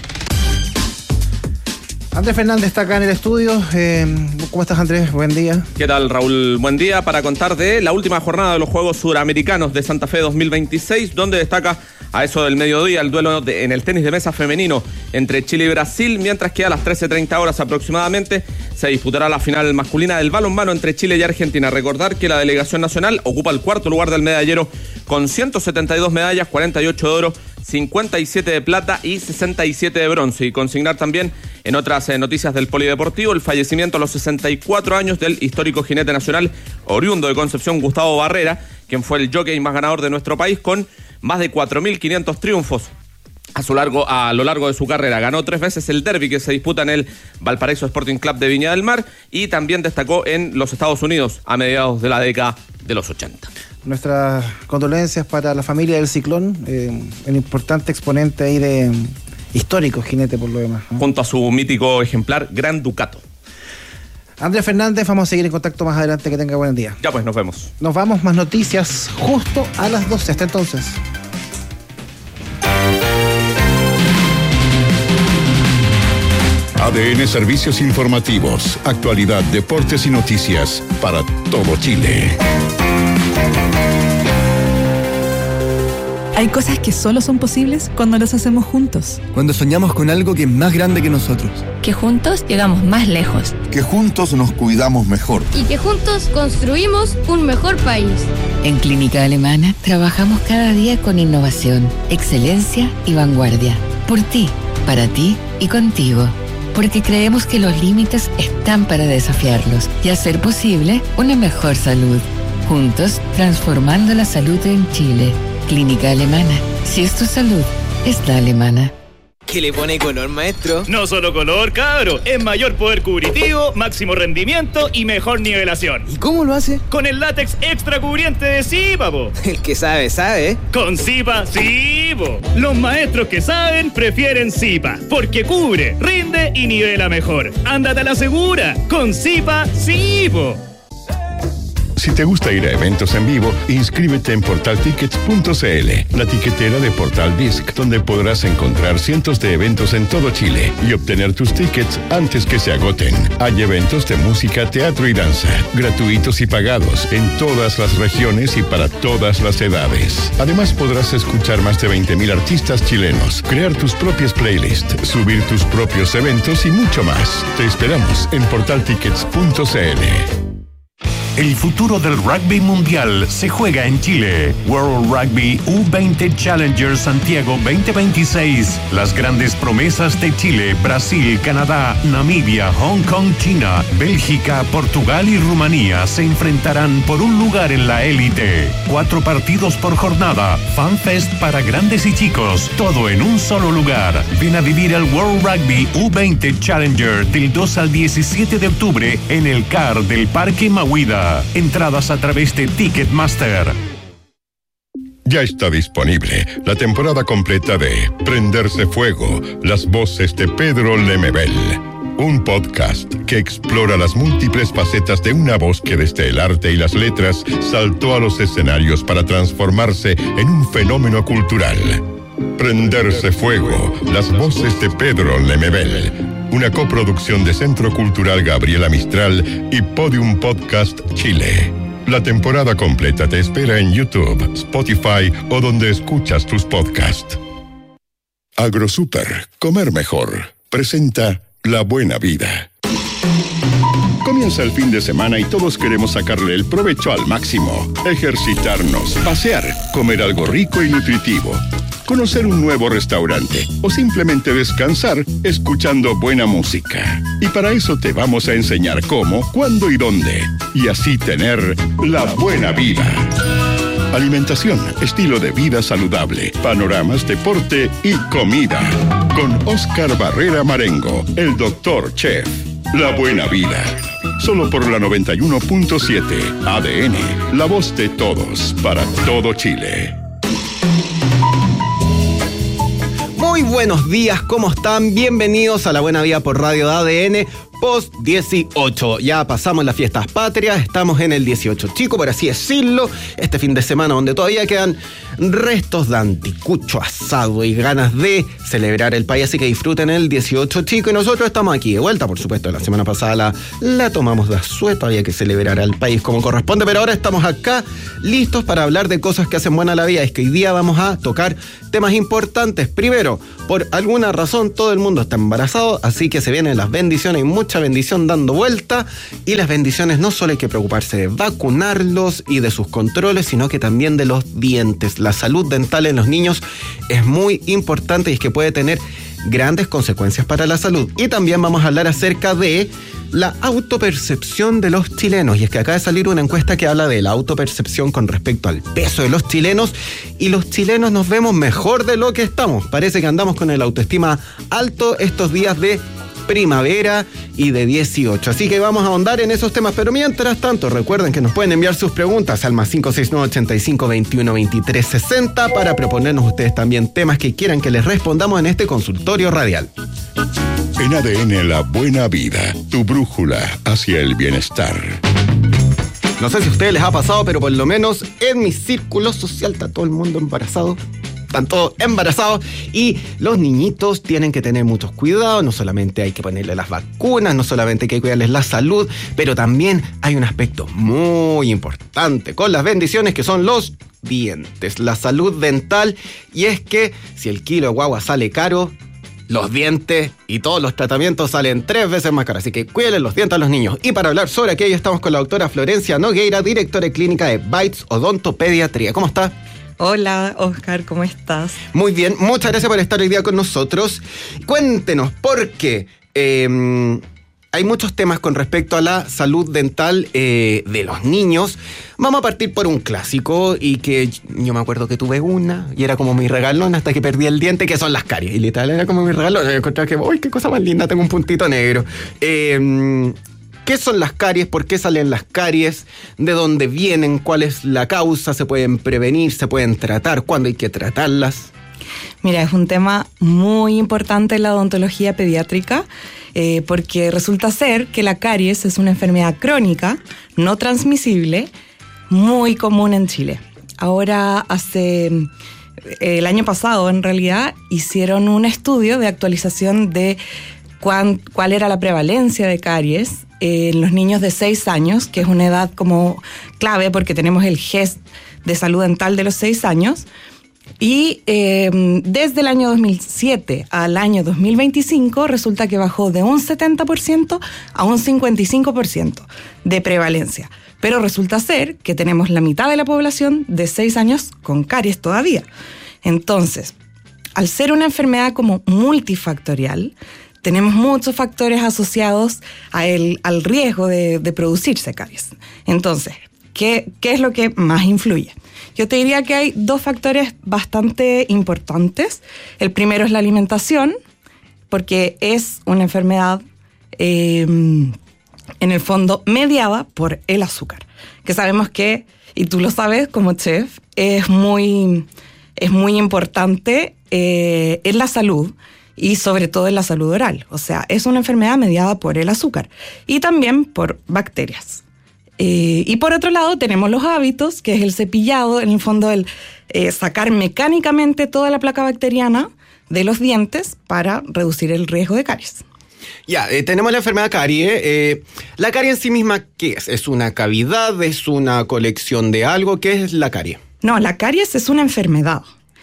Andrés Fernández está acá en el estudio. ¿Cómo estás, Andrés? Buen día. ¿Qué tal, Raúl? Buen día para contar de la última jornada de los Juegos Suramericanos de Santa Fe 2026, donde destaca a eso del mediodía el duelo en el tenis de mesa femenino entre Chile y Brasil, mientras que a las 13:30 horas aproximadamente se disputará la final masculina del balonmano entre Chile y Argentina. Recordar que la delegación nacional ocupa el cuarto lugar del medallero con 172 medallas, 48 de oro, 57 de plata y 67 de bronce. Y consignar también en otras noticias del polideportivo el fallecimiento a los 64 años del histórico jinete nacional oriundo de Concepción, Gustavo Barrera, quien fue el jockey más ganador de nuestro país con más de 4.500 triunfos a lo largo de su carrera. Ganó 3 veces el derby que se disputa en el Valparaíso Sporting Club de Viña del Mar y también destacó en los Estados Unidos a mediados de la década de los 80. Nuestras condolencias para la familia del Ciclón, el importante exponente ahí de histórico jinete por lo demás, ¿no? Junto a su mítico ejemplar Gran Ducato. Andrés Fernández, vamos a seguir en contacto más adelante. Que tenga buen día. Ya pues, nos vemos. Nos vamos, más noticias justo a las 12. Hasta entonces. ADN Servicios Informativos, actualidad, deportes y noticias para todo Chile. Hay cosas que solo son posibles cuando las hacemos juntos. Cuando soñamos con algo que es más grande que nosotros. Que juntos llegamos más lejos. Que juntos nos cuidamos mejor. Y que juntos construimos un mejor país. En Clínica Alemana trabajamos cada día con innovación, excelencia y vanguardia. Por ti, para ti y contigo. Porque creemos que los límites están para desafiarlos y hacer posible una mejor salud. Juntos, transformando la salud en Chile. Clínica Alemana. Si es tu salud, es la alemana. ¿Qué le pone color, maestro? No solo color, cabro. Es mayor poder cubritivo, máximo rendimiento y mejor nivelación. ¿Y cómo lo hace? Con el látex extra cubriente de Zipa, po. El que sabe, sabe. Con Zipa, sí, po. Los maestros que saben prefieren Zipa, porque cubre, rinde y nivela mejor. Ándate a la segura. Con Zipa, sí, po. Si te gusta ir a eventos en vivo, inscríbete en portaltickets.cl, la tiquetera de Portal Disc, donde podrás encontrar cientos de eventos en todo Chile y obtener tus tickets antes que se agoten. Hay eventos de música, teatro y danza, gratuitos y pagados, en todas las regiones y para todas las edades. Además, podrás escuchar más de 20.000 artistas chilenos, crear tus propias playlists, subir tus propios eventos y mucho más. Te esperamos en portaltickets.cl. El futuro del rugby mundial se juega en Chile. World Rugby U20 Challenger Santiago 2026. Las grandes promesas de Chile, Brasil, Canadá, Namibia, Hong Kong, China, Bélgica, Portugal y Rumanía se enfrentarán por un lugar en la élite. 4 partidos por jornada, FanFest para grandes y chicos, todo en un solo lugar. Ven a vivir el World Rugby U20 Challenger del 2 al 17 de octubre en el CAR del Parque Mahuida. Entradas a través de Ticketmaster. Ya está disponible la temporada completa de Prenderse Fuego, las voces de Pedro Lemebel. Un podcast que explora las múltiples facetas de una voz que desde el arte y las letras saltó a los escenarios para transformarse en un fenómeno cultural. Prenderse Fuego, las voces de Pedro Lemebel. Una coproducción de Centro Cultural Gabriela Mistral y Podium Podcast Chile. La temporada completa te espera en YouTube, Spotify o donde escuchas tus podcasts. AgroSuper, comer mejor. Presenta La Buena Vida. Comienza el fin de semana y todos queremos sacarle el provecho al máximo. Ejercitarnos, pasear, comer algo rico y nutritivo, conocer un nuevo restaurante o simplemente descansar escuchando buena música. Y para eso te vamos a enseñar cómo, cuándo y dónde. Y así tener la buena vida. Alimentación, estilo de vida saludable, panoramas, deporte y comida. Con Oscar Barrera Marengo, el Dr. Chef. La Buena Vida. Solo por la 91.7 ADN, la voz de todos, para todo Chile. Muy buenos días, ¿cómo están? Bienvenidos a La Buena Vida por Radio ADN. post-18. Ya pasamos las fiestas patrias, estamos en el 18 chico, por así decirlo. Este fin de semana donde todavía quedan restos de anticucho asado y ganas de celebrar el país, así que disfruten el 18 chico. Y nosotros estamos aquí de vuelta, por supuesto. La semana pasada la tomamos de asueto, había que celebrar al país como corresponde, pero ahora estamos acá listos para hablar de cosas que hacen buena la vida. Es que hoy día vamos a tocar temas importantes. Primero, por alguna razón todo el mundo está embarazado, así que se vienen las bendiciones y mucha bendición dando vuelta. Y las bendiciones no solo hay que preocuparse de vacunarlos y de sus controles, sino que también de los dientes. La salud dental en los niños es muy importante y es que puede tener grandes consecuencias para la salud. Y también vamos a hablar acerca de la autopercepción de los chilenos. Y es que acaba de salir una encuesta que habla de la autopercepción con respecto al peso de los chilenos, y los chilenos nos vemos mejor de lo que estamos. Parece que andamos con el autoestima alto estos días de primavera y de 18. Así que vamos a ahondar en esos temas. Pero mientras tanto, recuerden que nos pueden enviar sus preguntas al más 569-85-21-23-60 para proponernos ustedes también temas que quieran que les respondamos en este consultorio radial. En ADN La Buena Vida, tu brújula hacia el bienestar. No sé si a ustedes les ha pasado, pero por lo menos en mi círculo social está todo el mundo embarazado. Están todos embarazados y los niñitos tienen que tener muchos cuidados. No solamente hay que ponerle las vacunas, no solamente hay que cuidarles la salud, pero también hay un aspecto muy importante con las bendiciones, que son los dientes, la salud dental. Y es que si el kilo de guagua sale caro, los dientes y todos los tratamientos salen 3 veces más caros. Así que cuídenle los dientes a los niños. Y para hablar sobre aquello estamos con la doctora Florencia Nogueira, directora de clínica de Bites Odontopediatría. ¿Cómo está? Hola, Oscar, ¿cómo estás? Muy bien, muchas gracias por estar hoy día con nosotros. Cuéntenos, porque hay muchos temas con respecto a la salud dental de los niños. Vamos a partir por un clásico, y que yo me acuerdo que tuve una, y era como mi regalón hasta que perdí el diente, que son las caries. Y literal era como mi regalón. Yo encontraba que, ¡uy, qué cosa más linda! Tengo un puntito negro. ¿Qué son las caries? ¿Por qué salen las caries? ¿De dónde vienen? ¿Cuál es la causa? ¿Se pueden prevenir? ¿Se pueden tratar? ¿Cuándo hay que tratarlas? Mira, es un tema muy importante en la odontología pediátrica, porque resulta ser que la caries es una enfermedad crónica, no transmisible, muy común en Chile. Ahora, el año pasado, en realidad, hicieron un estudio de actualización de cuál era la prevalencia de caries en los niños de 6 años, que es una edad como clave porque tenemos el GES de salud dental de los 6 años. Y desde el año 2007 al año 2025 resulta que bajó de un 70% a un 55% de prevalencia. Pero resulta ser que tenemos la mitad de la población de 6 años con caries todavía. Entonces, al ser una enfermedad como multifactorial, tenemos muchos factores asociados al riesgo de producirse caries. Entonces, ¿qué es lo que más influye? Yo te diría que hay 2 factores bastante importantes. El primero es la alimentación, porque es una enfermedad, en el fondo, mediada por el azúcar. Que sabemos que, y tú lo sabes como chef, es muy importante en la salud, y sobre todo en la salud oral. O sea, es una enfermedad mediada por el azúcar y también por bacterias. Y por otro lado tenemos los hábitos, que es el cepillado, en el fondo el sacar mecánicamente toda la placa bacteriana de los dientes para reducir el riesgo de caries. Ya, tenemos la enfermedad carie. ¿La carie en sí misma qué es? ¿Es una cavidad? ¿Es una colección de algo? ¿Qué es la carie? No, la caries es una enfermedad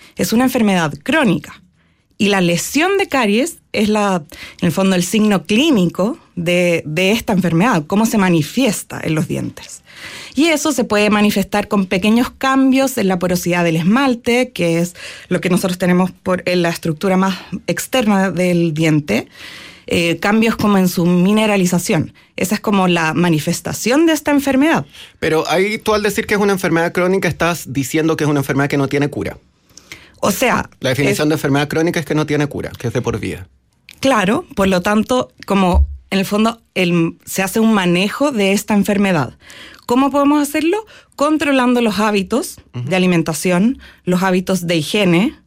crónica. Y la lesión de caries es en el fondo el signo clínico de esta enfermedad, cómo se manifiesta en los dientes. Y eso se puede manifestar con pequeños cambios en la porosidad del esmalte, que es lo que nosotros tenemos en la estructura más externa del diente, cambios como en su mineralización. Esa es como la manifestación de esta enfermedad. Pero ahí tú, al decir que es una enfermedad crónica, estás diciendo que es una enfermedad que no tiene cura. O sea, la definición de enfermedad crónica es que no tiene cura, que es de por vida. Claro, por lo tanto, como en el fondo se hace un manejo de esta enfermedad. ¿Cómo podemos hacerlo? Controlando los hábitos de alimentación, los hábitos de higiene,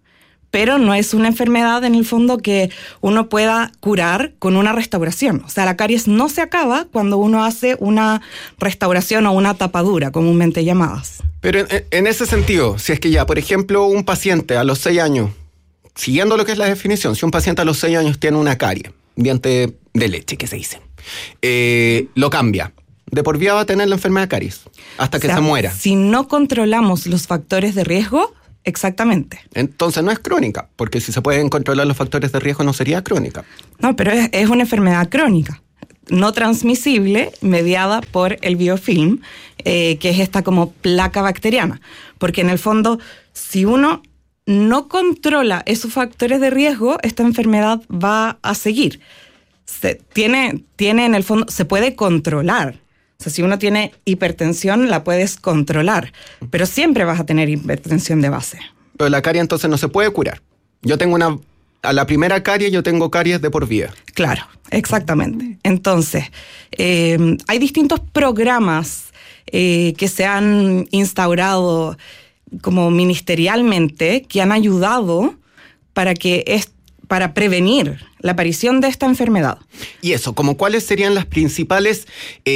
pero no es una enfermedad en el fondo que uno pueda curar con una restauración. O sea, la caries no se acaba cuando uno hace una restauración o una tapadura, comúnmente llamadas. Pero en ese sentido, si es que ya, por ejemplo, un paciente a los 6 años, siguiendo lo que es la definición, si un paciente a los 6 años tiene una carie, diente de leche, que se dice, lo cambia, de por vida va a tener la enfermedad de caries hasta que se muera. Si no controlamos los factores de riesgo, exactamente. Entonces no es crónica, porque si se pueden controlar los factores de riesgo no sería crónica. No, pero es una enfermedad crónica, no transmisible, mediada por el biofilm, que es esta como placa bacteriana. Porque en el fondo, si uno no controla esos factores de riesgo, esta enfermedad va a seguir. Tiene en el fondo, se puede controlar. O sea, si uno tiene hipertensión, la puedes controlar, pero siempre vas a tener hipertensión de base. Pero la carie entonces no se puede curar. Yo tengo a la primera carie yo tengo caries de por vida. Claro, exactamente. Entonces, hay distintos programas que se han instaurado como ministerialmente que han ayudado para prevenir la aparición de esta enfermedad. Y eso, como cuáles serían las principales...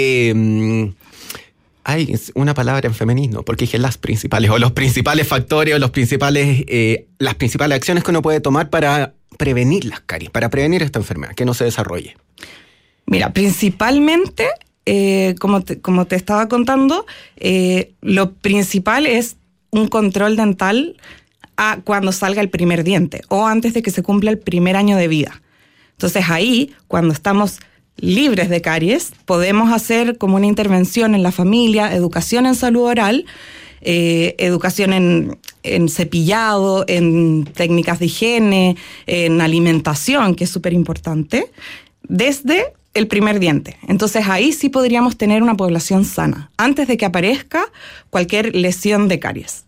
es una palabra en femenino, porque dije las principales, o los principales factores, o las principales acciones que uno puede tomar para prevenir las caries, para prevenir esta enfermedad, que no se desarrolle. Mira, principalmente, como te estaba contando, lo principal es un control dental cuando salga el primer diente o antes de que se cumpla el primer año de vida. Entonces ahí, cuando estamos libres de caries, podemos hacer como una intervención en la familia, educación en salud oral, educación en cepillado, en técnicas de higiene, en alimentación, que es súper importante, desde el primer diente. Entonces ahí sí podríamos tener una población sana, antes de que aparezca cualquier lesión de caries.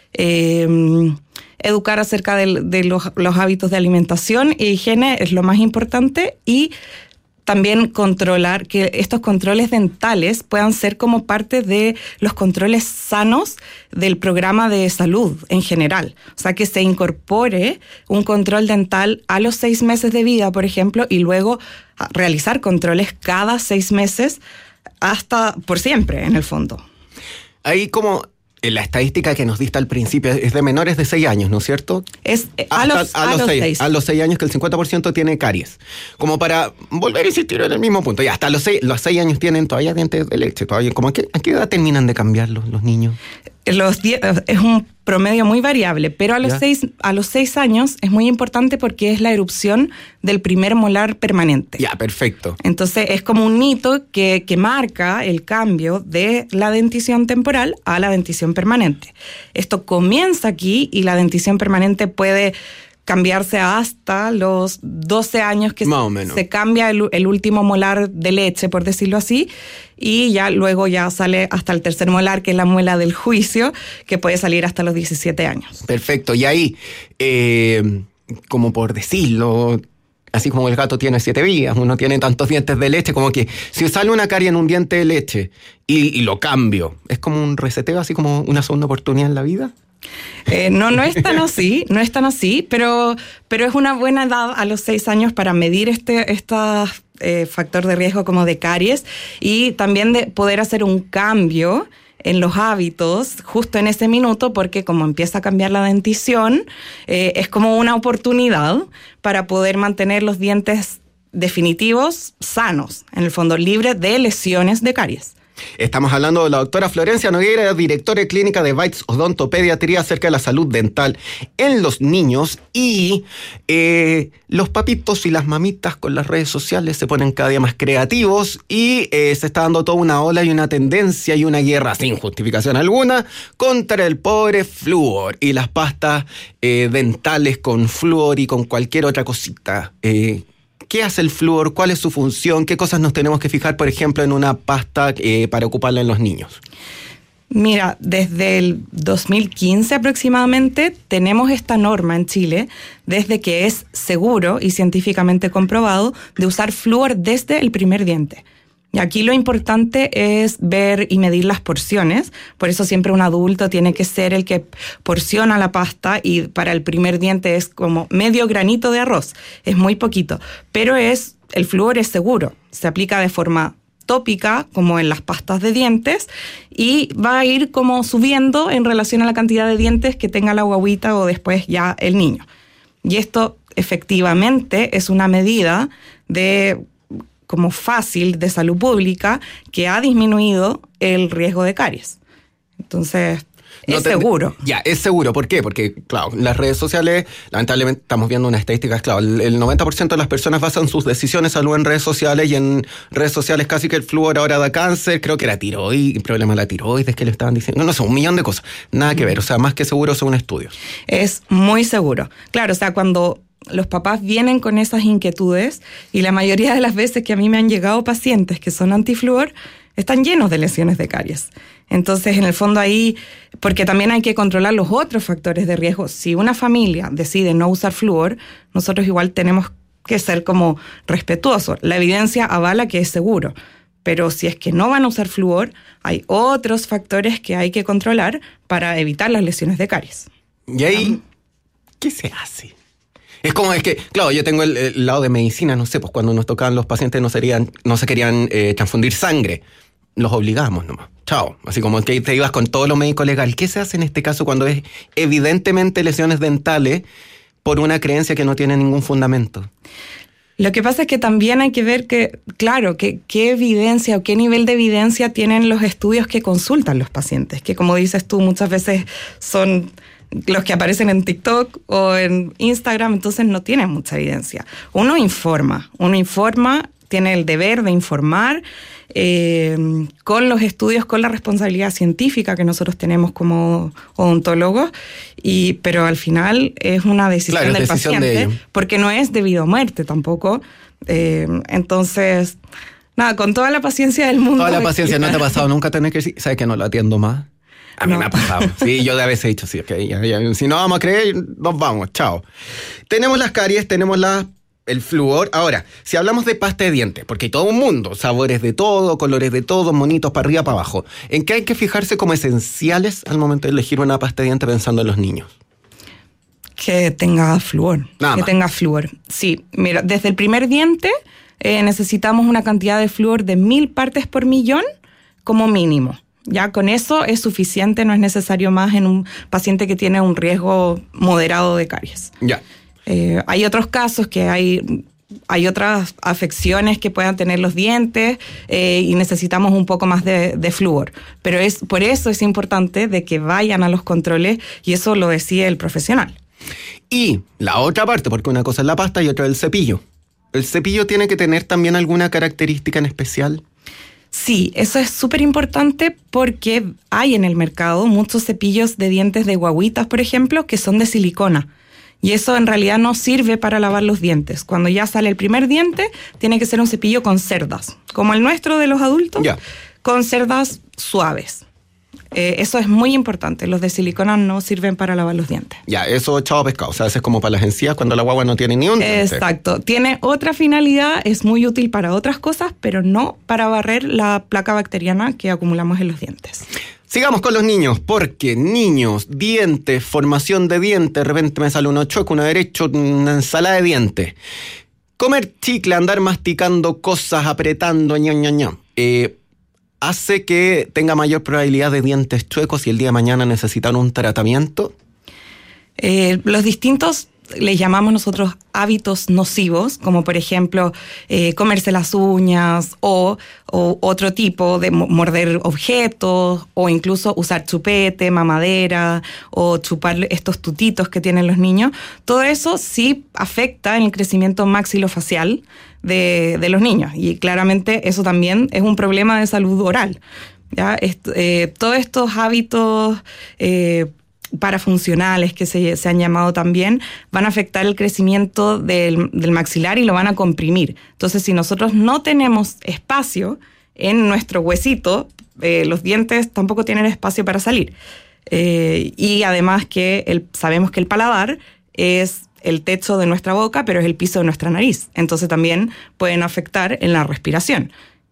Educar acerca de los hábitos de alimentación e higiene es lo más importante, y también controlar que estos controles dentales puedan ser como parte de los controles sanos del programa de salud en general. O sea, que se incorpore un control dental a los 6 meses de vida, por ejemplo, y luego realizar controles cada 6 meses hasta por siempre, en el fondo. Ahí como... La estadística que nos diste al principio es de menores de 6 años, ¿no es cierto? Es a los 6. A los 6 años que el 50% tiene caries. Como para volver a insistir en el mismo punto. Y hasta los 6 años tienen todavía dientes de leche. Todavía, ¿a qué edad terminan de cambiar los niños? Es un promedio muy variable, pero a los 6 años es muy importante porque es la erupción del primer molar permanente. Ya, perfecto. Entonces es como un hito que marca el cambio de la dentición temporal a la dentición permanente. Esto comienza aquí y la dentición permanente puede cambiarse hasta los 12 años que se cambia el último molar de leche, por decirlo así, y ya luego ya sale hasta el tercer molar, que es la muela del juicio, que puede salir hasta los 17 años. Perfecto, y ahí, como por decirlo, así como el gato tiene 7 vidas, uno tiene tantos dientes de leche, como que si sale una carie en un diente de leche y lo cambio, ¿es como un reseteo, así como una segunda oportunidad en la vida? No es tan así, pero es una buena edad a los 6 años para medir este factor de riesgo como de caries, y también de poder hacer un cambio en los hábitos justo en ese minuto, porque como empieza a cambiar la dentición, es como una oportunidad para poder mantener los dientes definitivos sanos, en el fondo libres de lesiones de caries. Estamos hablando de la doctora Florencia Nogueira, directora de clínica de Bites Odontopediatría, acerca de la salud dental en los niños. Y los papitos y las mamitas con las redes sociales se ponen cada día más creativos y se está dando toda una ola y una tendencia y una guerra sin justificación alguna contra el pobre flúor y las pastas dentales con flúor y con cualquier otra cosita. ¿Qué hace el flúor? ¿Cuál es su función? ¿Qué cosas nos tenemos que fijar, por ejemplo, en una pasta para ocuparla en los niños? Mira, desde el 2015 aproximadamente tenemos esta norma en Chile, desde que es seguro y científicamente comprobado de usar flúor desde el primer diente. Y aquí lo importante es ver y medir las porciones. Por eso siempre un adulto tiene que ser el que porciona la pasta, y para el primer diente es como medio granito de arroz. Es muy poquito. Pero el flúor es seguro. Se aplica de forma tópica, como en las pastas de dientes, y va a ir como subiendo en relación a la cantidad de dientes que tenga la guagüita o después ya el niño. Y esto efectivamente es una medida como fácil de salud pública que ha disminuido el riesgo de caries. Entonces, seguro. Ya, es seguro. ¿Por qué? Porque, claro, las redes sociales, lamentablemente estamos viendo unas estadísticas, claro, el 90% de las personas basan sus decisiones de salud en redes sociales, y en redes sociales casi que el flúor ahora da cáncer, creo que era tiroides, el problema de la tiroides que le estaban diciendo, no sé, 1 millón de cosas, nada que ver, o sea, más que seguro según estudios. Es muy seguro. Claro, o sea, cuando los papás vienen con esas inquietudes, y la mayoría de las veces que a mí me han llegado pacientes que son antiflúor, están llenos de lesiones de caries. Entonces, en el fondo ahí, porque también hay que controlar los otros factores de riesgo. Si una familia decide no usar flúor, nosotros igual tenemos que ser como respetuosos. La evidencia avala que es seguro, pero si es que no van a usar flúor, hay otros factores que hay que controlar para evitar las lesiones de caries. ¿Y ahí qué se hace? Es que, claro, yo tengo el lado de medicina, no sé, pues cuando nos tocaban los pacientes no se querían transfundir sangre. Los obligamos nomás. Chao. Así como que te ibas con todo lo médico legal. ¿Qué se hace en este caso cuando es evidentemente lesiones dentales por una creencia que no tiene ningún fundamento? Lo que pasa es que también hay que ver qué evidencia o qué nivel de evidencia tienen los estudios que consultan los pacientes, que como dices tú, muchas veces son los que aparecen en TikTok o en Instagram, entonces no tienen mucha evidencia. Uno informa, tiene el deber de informar con los estudios, con la responsabilidad científica que nosotros tenemos como odontólogos, pero al final es una decisión del paciente, porque no es debido a muerte tampoco. Entonces, nada, con toda la paciencia del mundo. Toda la paciencia. ¿No te ha pasado nunca tener que decir, sabes que no lo atiendo más? A mí me ha pasado. Sí, yo de a veces he dicho, sí, okay, ya, si no vamos a creer, nos vamos, chao. Tenemos las caries, tenemos el flúor. Ahora, si hablamos de pasta de dientes, porque hay todo un mundo, sabores de todo, colores de todo, monitos para arriba, para abajo, ¿en qué hay que fijarse como esenciales al momento de elegir una pasta de dientes pensando en los niños? Que tenga flúor. Tenga flúor. Sí, mira, desde el primer diente necesitamos una cantidad de flúor de 1000 partes por millón como mínimo. Ya con eso es suficiente, no es necesario más en un paciente que tiene un riesgo moderado de caries. Ya. Hay otros casos que hay otras afecciones que puedan tener los dientes y necesitamos un poco más de flúor. Pero por eso es importante de que vayan a los controles, y eso lo decide el profesional. Y la otra parte, porque una cosa es la pasta y otra es el cepillo. ¿El cepillo tiene que tener también alguna característica en especial? Sí, eso es súper importante porque hay en el mercado muchos cepillos de dientes de guagüitas, por ejemplo, que son de silicona. Y eso en realidad no sirve para lavar los dientes. Cuando ya sale el primer diente, tiene que ser un cepillo con cerdas, como el nuestro de los adultos, con cerdas suaves. Eso es muy importante. Los de silicona no sirven para lavar los dientes. Ya, eso echado pescado. O sea, eso es como para las encías cuando la guagua no tiene ni un diente. Exacto. Tiene otra finalidad, es muy útil para otras cosas, pero no para barrer la placa bacteriana que acumulamos en los dientes. Sigamos con los niños, porque niños, dientes, formación de dientes, de repente me sale uno chueco, uno derecho, una ensalada de dientes. Comer chicle, andar masticando cosas, apretando, ¿hace que tenga mayor probabilidad de dientes chuecos y el día de mañana necesitan un tratamiento? Los distintos, les llamamos nosotros hábitos nocivos, como por ejemplo comerse las uñas o otro tipo de morder objetos, o incluso usar chupete, mamadera o chupar estos tutitos que tienen los niños. Todo eso sí afecta en el crecimiento maxilofacial de los niños, y claramente eso también es un problema de salud oral. ¿Ya? Todos estos hábitos parafuncionales que se han llamado también van a afectar el crecimiento del maxilar y lo van a comprimir. Entonces, si nosotros no tenemos espacio en nuestro huesito, los dientes tampoco tienen espacio para salir. Y además que sabemos que el paladar es el techo de nuestra boca, pero es el piso de nuestra nariz. Entonces también pueden afectar en la respiración.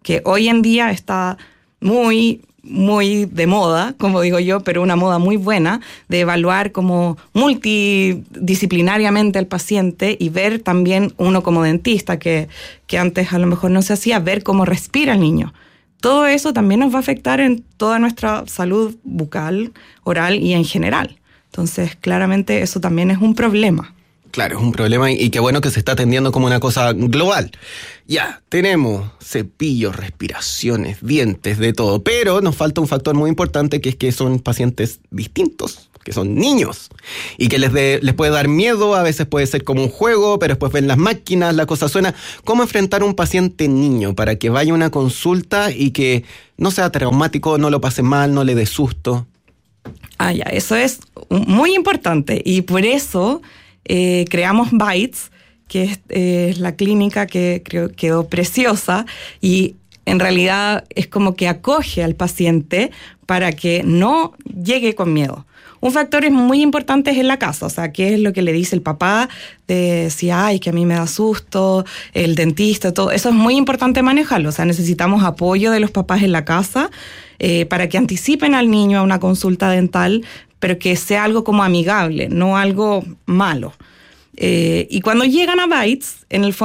que hoy en día está muy de moda, como digo yo, pero una moda muy buena, de evaluar como multidisciplinariamente al paciente y ver también uno como dentista, que antes a lo mejor no se hacía, ver cómo respira el niño. Todo eso también nos va a afectar en toda nuestra salud bucal, oral y en general. Entonces, claramente eso también es un problema. Claro, es un problema y qué bueno que se está atendiendo como una cosa global. Ya, tenemos cepillos, respiraciones, dientes, de todo, pero nos falta un factor muy importante, que es que son pacientes distintos, que son niños, y que les puede dar miedo, a veces puede ser como un juego, pero después ven las máquinas, la cosa suena. ¿Cómo enfrentar a un paciente niño para que vaya a una consulta y que no sea traumático, no lo pase mal, no le dé susto? Ya, eso es muy importante, y por eso creamos Bites, que es la clínica que creo quedó preciosa, y en realidad es como que acoge al paciente para que no llegue con miedo. Un factor muy importante es en la casa, o sea, qué es lo que le dice el papá, de si, ay, que a mí me da susto, el dentista, todo. Eso es muy importante manejarlo, o sea, necesitamos apoyo de los papás en la casa para que anticipen al niño a una consulta dental, pero que sea algo como amigable, no algo malo. Y cuando llegan a Bites, en el fondo,